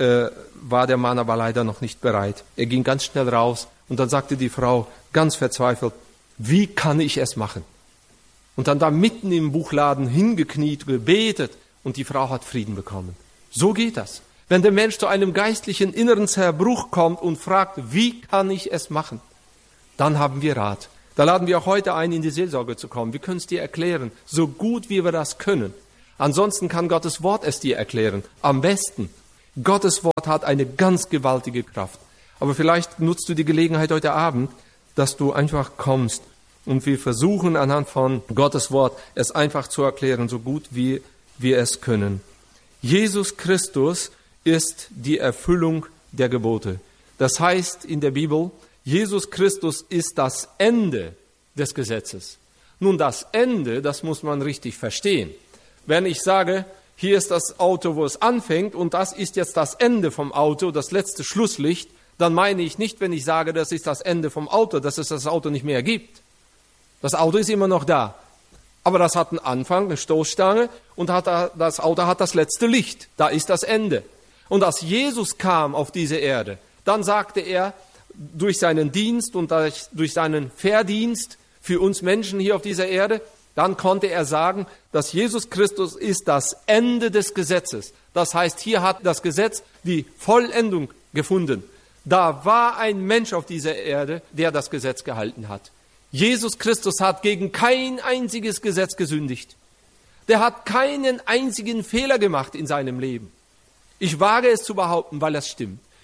war der Mann aber leider noch nicht bereit. Er ging ganz schnell raus. Und dann sagte die Frau ganz verzweifelt, wie kann ich es machen? Und dann da mitten im Buchladen hingekniet, gebetet. Und die Frau hat Frieden bekommen. So geht das. Wenn der Mensch zu einem geistlichen inneren Zerbruch kommt und fragt, wie kann ich es machen? Dann haben wir Rat. Da laden wir auch heute ein, in die Seelsorge zu kommen. Wir können es dir erklären, so gut wie wir das können. Ansonsten kann Gottes Wort es dir erklären. Am besten. Gottes Wort hat eine ganz gewaltige Kraft. Aber vielleicht nutzt du die Gelegenheit heute Abend, dass du einfach kommst. Und wir versuchen anhand von Gottes Wort es einfach zu erklären, so gut wie wir es können. Jesus Christus ist die Erfüllung der Gebote. Das heißt in der Bibel, Jesus Christus ist das Ende des Gesetzes. Nun, das Ende, das muss man richtig verstehen. Wenn ich sage, hier ist das Auto, wo es anfängt und das ist jetzt das Ende vom Auto, das letzte Schlusslicht, dann meine ich nicht, wenn ich sage, das ist das Ende vom Auto, dass es das Auto nicht mehr gibt. Das Auto ist immer noch da. Aber das hat einen Anfang, eine Stoßstange und das Auto hat das letzte Licht. Da ist das Ende. Und als Jesus kam auf diese Erde, dann sagte er, durch seinen Dienst und durch seinen Verdienst für uns Menschen hier auf dieser Erde, dann konnte er sagen, dass Jesus Christus ist das Ende des Gesetzes. Das heißt, hier hat das Gesetz die Vollendung gefunden. Da war ein Mensch auf dieser Erde, der das Gesetz gehalten hat. Jesus Christus hat gegen kein einziges Gesetz gesündigt. Der hat keinen einzigen Fehler gemacht in seinem Leben. Ich wage es zu behaupten, weil es stimmt.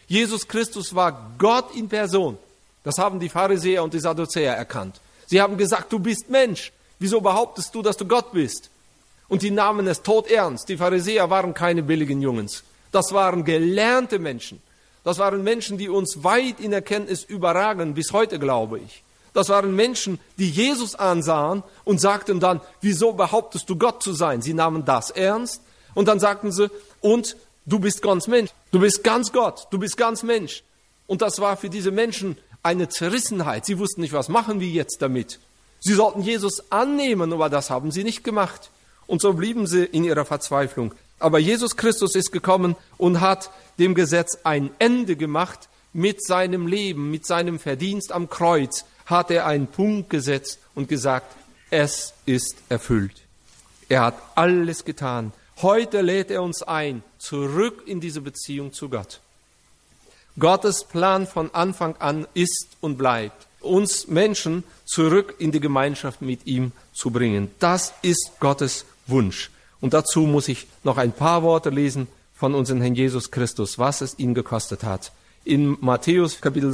Jesus Christus war Gott in Person. Das haben die Pharisäer und die Sadduzäer erkannt. Sie haben gesagt, du bist Mensch. Wieso behauptest du, dass du Gott bist? Und die nahmen es todernst. Die Pharisäer waren keine billigen Jungens. Das waren gelernte Menschen. Das waren Menschen, die uns weit in Erkenntnis überragen, bis heute, glaube ich. Das waren Menschen, die Jesus ansahen und sagten dann, wieso behauptest du Gott zu sein? Sie nahmen das ernst und dann sagten sie, und du bist ganz Mensch, du bist ganz Gott, du bist ganz Mensch. Und das war für diese Menschen eine Zerrissenheit. Sie wussten nicht, was machen wir jetzt damit. Sie sollten Jesus annehmen, aber das haben sie nicht gemacht. Und so blieben sie in ihrer Verzweiflung. Aber Jesus Christus ist gekommen und hat dem Gesetz ein Ende gemacht. Mit seinem Leben, mit seinem Verdienst am Kreuz hat er einen Punkt gesetzt und gesagt, es ist erfüllt. Er hat alles getan. Heute lädt er uns ein, zurück in diese Beziehung zu Gott. Gottes Plan von Anfang an ist und bleibt, uns Menschen zurück in die Gemeinschaft mit ihm zu bringen. Das ist Gottes Wunsch. Und dazu muss ich noch ein paar Worte lesen von unserem Herrn Jesus Christus, was es ihn gekostet hat. In Matthäus Kapitel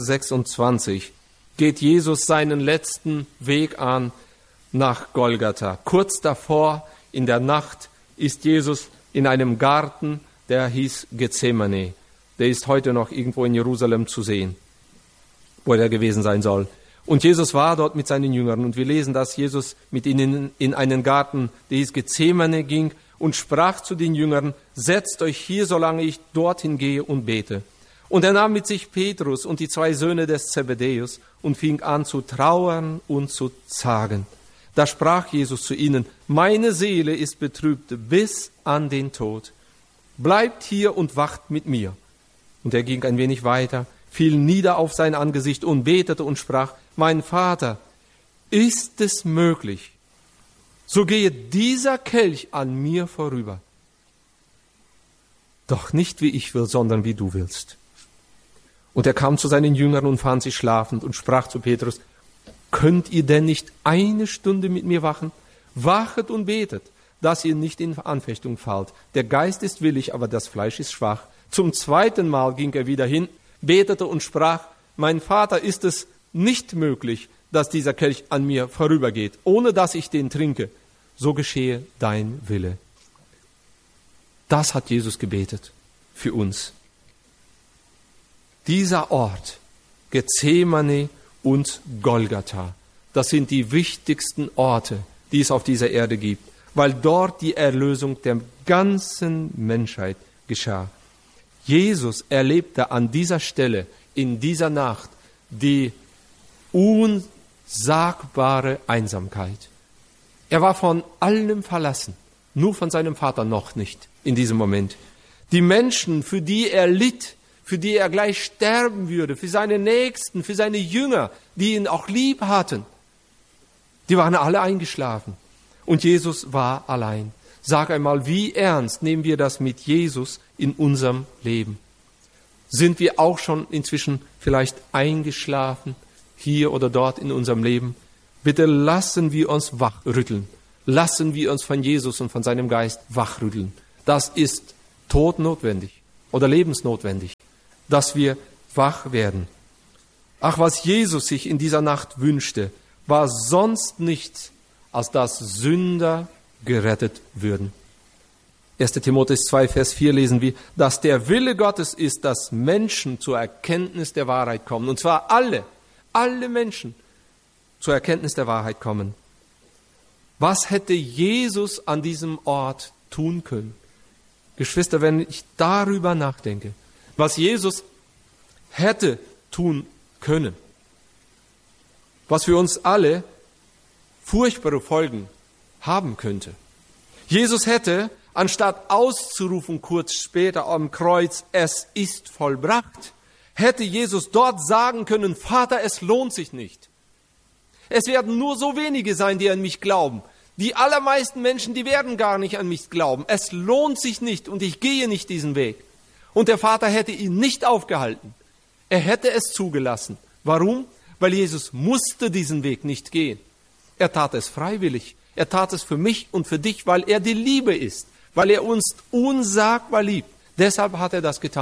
26 geht Jesus seinen letzten Weg an nach Golgatha. Kurz davor, in der Nacht, ist Jesus in einem Garten, der hieß Gethsemane. Der ist heute noch irgendwo in Jerusalem zu sehen, wo er gewesen sein soll. Und Jesus war dort mit seinen Jüngern. Und wir lesen, dass Jesus mit ihnen in einen Garten, der hieß Gethsemane, ging und sprach zu den Jüngern, setzt euch hier, solange ich dorthin gehe und bete. Und er nahm mit sich Petrus und die 2 Söhne des Zebedäus und fing an zu trauern und zu zagen. Da sprach Jesus zu ihnen, meine Seele ist betrübt bis an den Tod. Bleibt hier und wacht mit mir. Und er ging ein wenig weiter, fiel nieder auf sein Angesicht und betete und sprach, mein Vater, ist es möglich, so gehe dieser Kelch an mir vorüber. Doch nicht wie ich will, sondern wie du willst. Und er kam zu seinen Jüngern und fand sie schlafend und sprach zu Petrus, könnt ihr denn nicht 1 Stunde mit mir wachen? Wachet und betet, dass ihr nicht in Anfechtung fallt. Der Geist ist willig, aber das Fleisch ist schwach. Zum 2. Mal ging er wieder hin, betete und sprach, mein Vater, ist es nicht möglich, dass dieser Kelch an mir vorübergeht, ohne dass ich den trinke. So geschehe dein Wille. Das hat Jesus gebetet für uns. Dieser Ort, Gethsemane und Golgatha, das sind die wichtigsten Orte, die es auf dieser Erde gibt, weil dort die Erlösung der ganzen Menschheit geschah. Jesus erlebte an dieser Stelle, in dieser Nacht, die unsagbare Einsamkeit. Er war von allem verlassen, nur von seinem Vater noch nicht in diesem Moment. Die Menschen, für die er litt, für die er gleich sterben würde, für seine Nächsten, für seine Jünger, die ihn auch lieb hatten, die waren alle eingeschlafen. Und Jesus war allein. Sag einmal, wie ernst nehmen wir das mit Jesus in unserem Leben? Sind wir auch schon inzwischen vielleicht eingeschlafen, hier oder dort in unserem Leben? Bitte lassen wir uns wachrütteln. Lassen wir uns von Jesus und von seinem Geist wachrütteln. Das ist todnotwendig oder lebensnotwendig, dass wir wach werden. Ach, was Jesus sich in dieser Nacht wünschte, war sonst nichts, als dass Sünder gerettet würden. 1. Timotheus 2, Vers 4 lesen wir, dass der Wille Gottes ist, dass Menschen zur Erkenntnis der Wahrheit kommen. Und zwar alle Menschen zur Erkenntnis der Wahrheit kommen. Was hätte Jesus an diesem Ort tun können? Geschwister, wenn ich darüber nachdenke, was Jesus hätte tun können, was für uns alle furchtbare Folgen haben könnte. Jesus hätte, anstatt auszurufen kurz später am Kreuz, es ist vollbracht, hätte Jesus dort sagen können, Vater, es lohnt sich nicht. Es werden nur so wenige sein, die an mich glauben. Die allermeisten Menschen, die werden gar nicht an mich glauben. Es lohnt sich nicht und ich gehe nicht diesen Weg. Und der Vater hätte ihn nicht aufgehalten. Er hätte es zugelassen. Warum? Weil Jesus musste diesen Weg nicht gehen. Er tat es freiwillig. Er tat es für mich und für dich, weil er die Liebe ist. Weil er uns unsagbar liebt. Deshalb hat er das getan.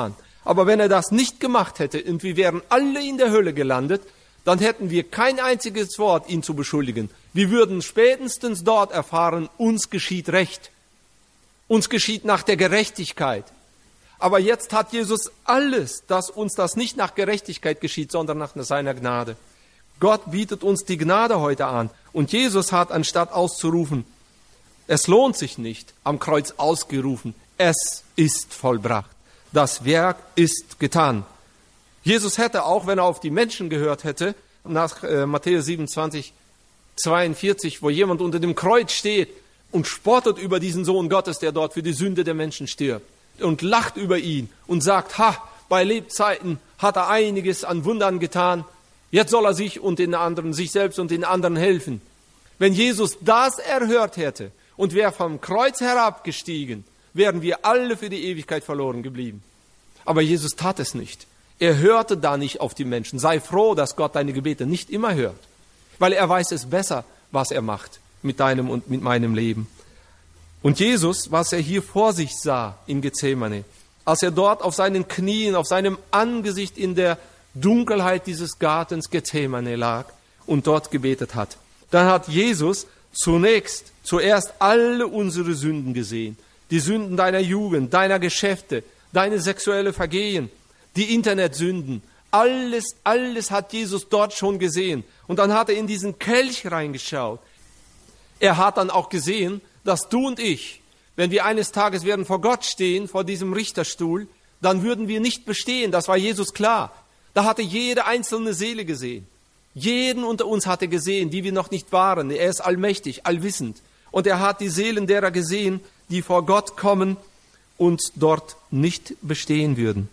Aber wenn er das nicht gemacht hätte und wir wären alle in der Hölle gelandet, dann hätten wir kein einziges Wort, ihn zu beschuldigen. Wir würden spätestens dort erfahren, uns geschieht Recht. Uns geschieht nach der Gerechtigkeit. Aber jetzt hat Jesus alles, dass uns das nicht nach Gerechtigkeit geschieht, sondern nach seiner Gnade. Gott bietet uns die Gnade heute an. Und Jesus hat, anstatt auszurufen, es lohnt sich nicht, am Kreuz ausgerufen, es ist vollbracht. Das Werk ist getan. Jesus hätte auch, wenn er auf die Menschen gehört hätte, nach Matthäus 27, 42, wo jemand unter dem Kreuz steht und spottet über diesen Sohn Gottes, der dort für die Sünde der Menschen stirbt, und lacht über ihn und sagt, bei Lebzeiten hat er einiges an Wundern getan, jetzt soll er sich selbst und den anderen helfen. Wenn Jesus das erhört hätte und wäre vom Kreuz herabgestiegen, wären wir alle für die Ewigkeit verloren geblieben. Aber Jesus tat es nicht. Er hörte da nicht auf die Menschen. Sei froh, dass Gott deine Gebete nicht immer hört, weil er weiß es besser, was er macht mit deinem und mit meinem Leben. Und Jesus, was er hier vor sich sah in Gethsemane, als er dort auf seinen Knien, auf seinem Angesicht in der Dunkelheit dieses Gartens Gethsemane lag und dort gebetet hat, dann hat Jesus zuerst alle unsere Sünden gesehen. Die Sünden deiner Jugend, deiner Geschäfte, deine sexuelle Vergehen, die Internetsünden. Alles hat Jesus dort schon gesehen. Und dann hat er in diesen Kelch reingeschaut. Er hat dann auch gesehen, dass du und ich, wenn wir eines Tages werden vor Gott stehen, vor diesem Richterstuhl, dann würden wir nicht bestehen. Das war Jesus klar. Da hatte jede einzelne Seele gesehen. Jeden unter uns hatte gesehen, die wir noch nicht waren. Er ist allmächtig, allwissend. Und er hat die Seelen derer gesehen, die vor Gott kommen und dort nicht bestehen würden.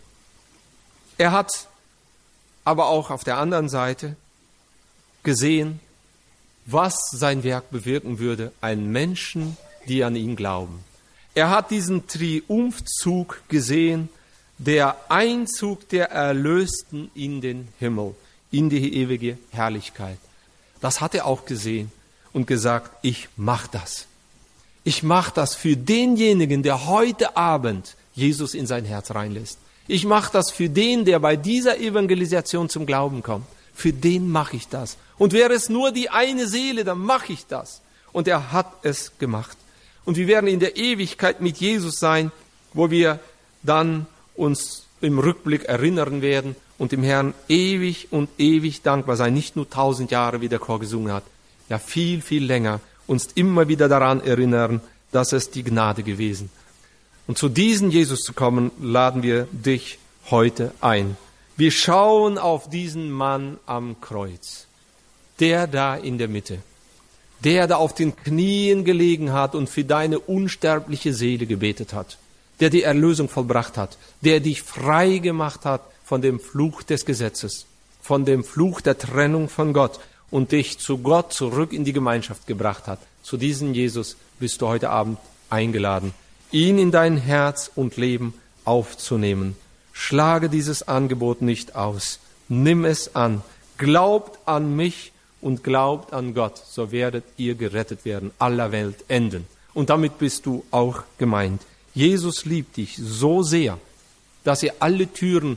Er hat aber auch auf der anderen Seite gesehen, was sein Werk bewirken würde, einen Menschen, die an ihn glauben. Er hat diesen Triumphzug gesehen, der Einzug der Erlösten in den Himmel, in die ewige Herrlichkeit. Das hat er auch gesehen und gesagt, ich mache das. Ich mache das für denjenigen, der heute Abend Jesus in sein Herz reinlässt. Ich mache das für den, der bei dieser Evangelisation zum Glauben kommt. Für den mache ich das. Und wäre es nur die eine Seele, dann mache ich das. Und er hat es gemacht. Und wir werden in der Ewigkeit mit Jesus sein, wo wir dann uns im Rückblick erinnern werden und dem Herrn ewig und ewig dankbar sein. Nicht nur 1000 Jahre, wie der Chor gesungen hat. Ja, viel, viel länger. Uns immer wieder daran erinnern, dass es die Gnade gewesen. Und zu diesem Jesus zu kommen, laden wir dich heute ein. Wir schauen auf diesen Mann am Kreuz, der da in der Mitte, der da auf den Knien gelegen hat und für deine unsterbliche Seele gebetet hat, der die Erlösung vollbracht hat, der dich frei gemacht hat von dem Fluch des Gesetzes, von dem Fluch der Trennung von Gott und dich zu Gott zurück in die Gemeinschaft gebracht hat. Zu diesem Jesus bist du heute Abend eingeladen, ihn in dein Herz und Leben aufzunehmen. Schlage dieses Angebot nicht aus. Nimm es an. Glaubt an mich und glaubt an Gott, so werdet ihr gerettet werden, aller Welt enden. Und damit bist du auch gemeint. Jesus liebt dich so sehr, dass er alle Türen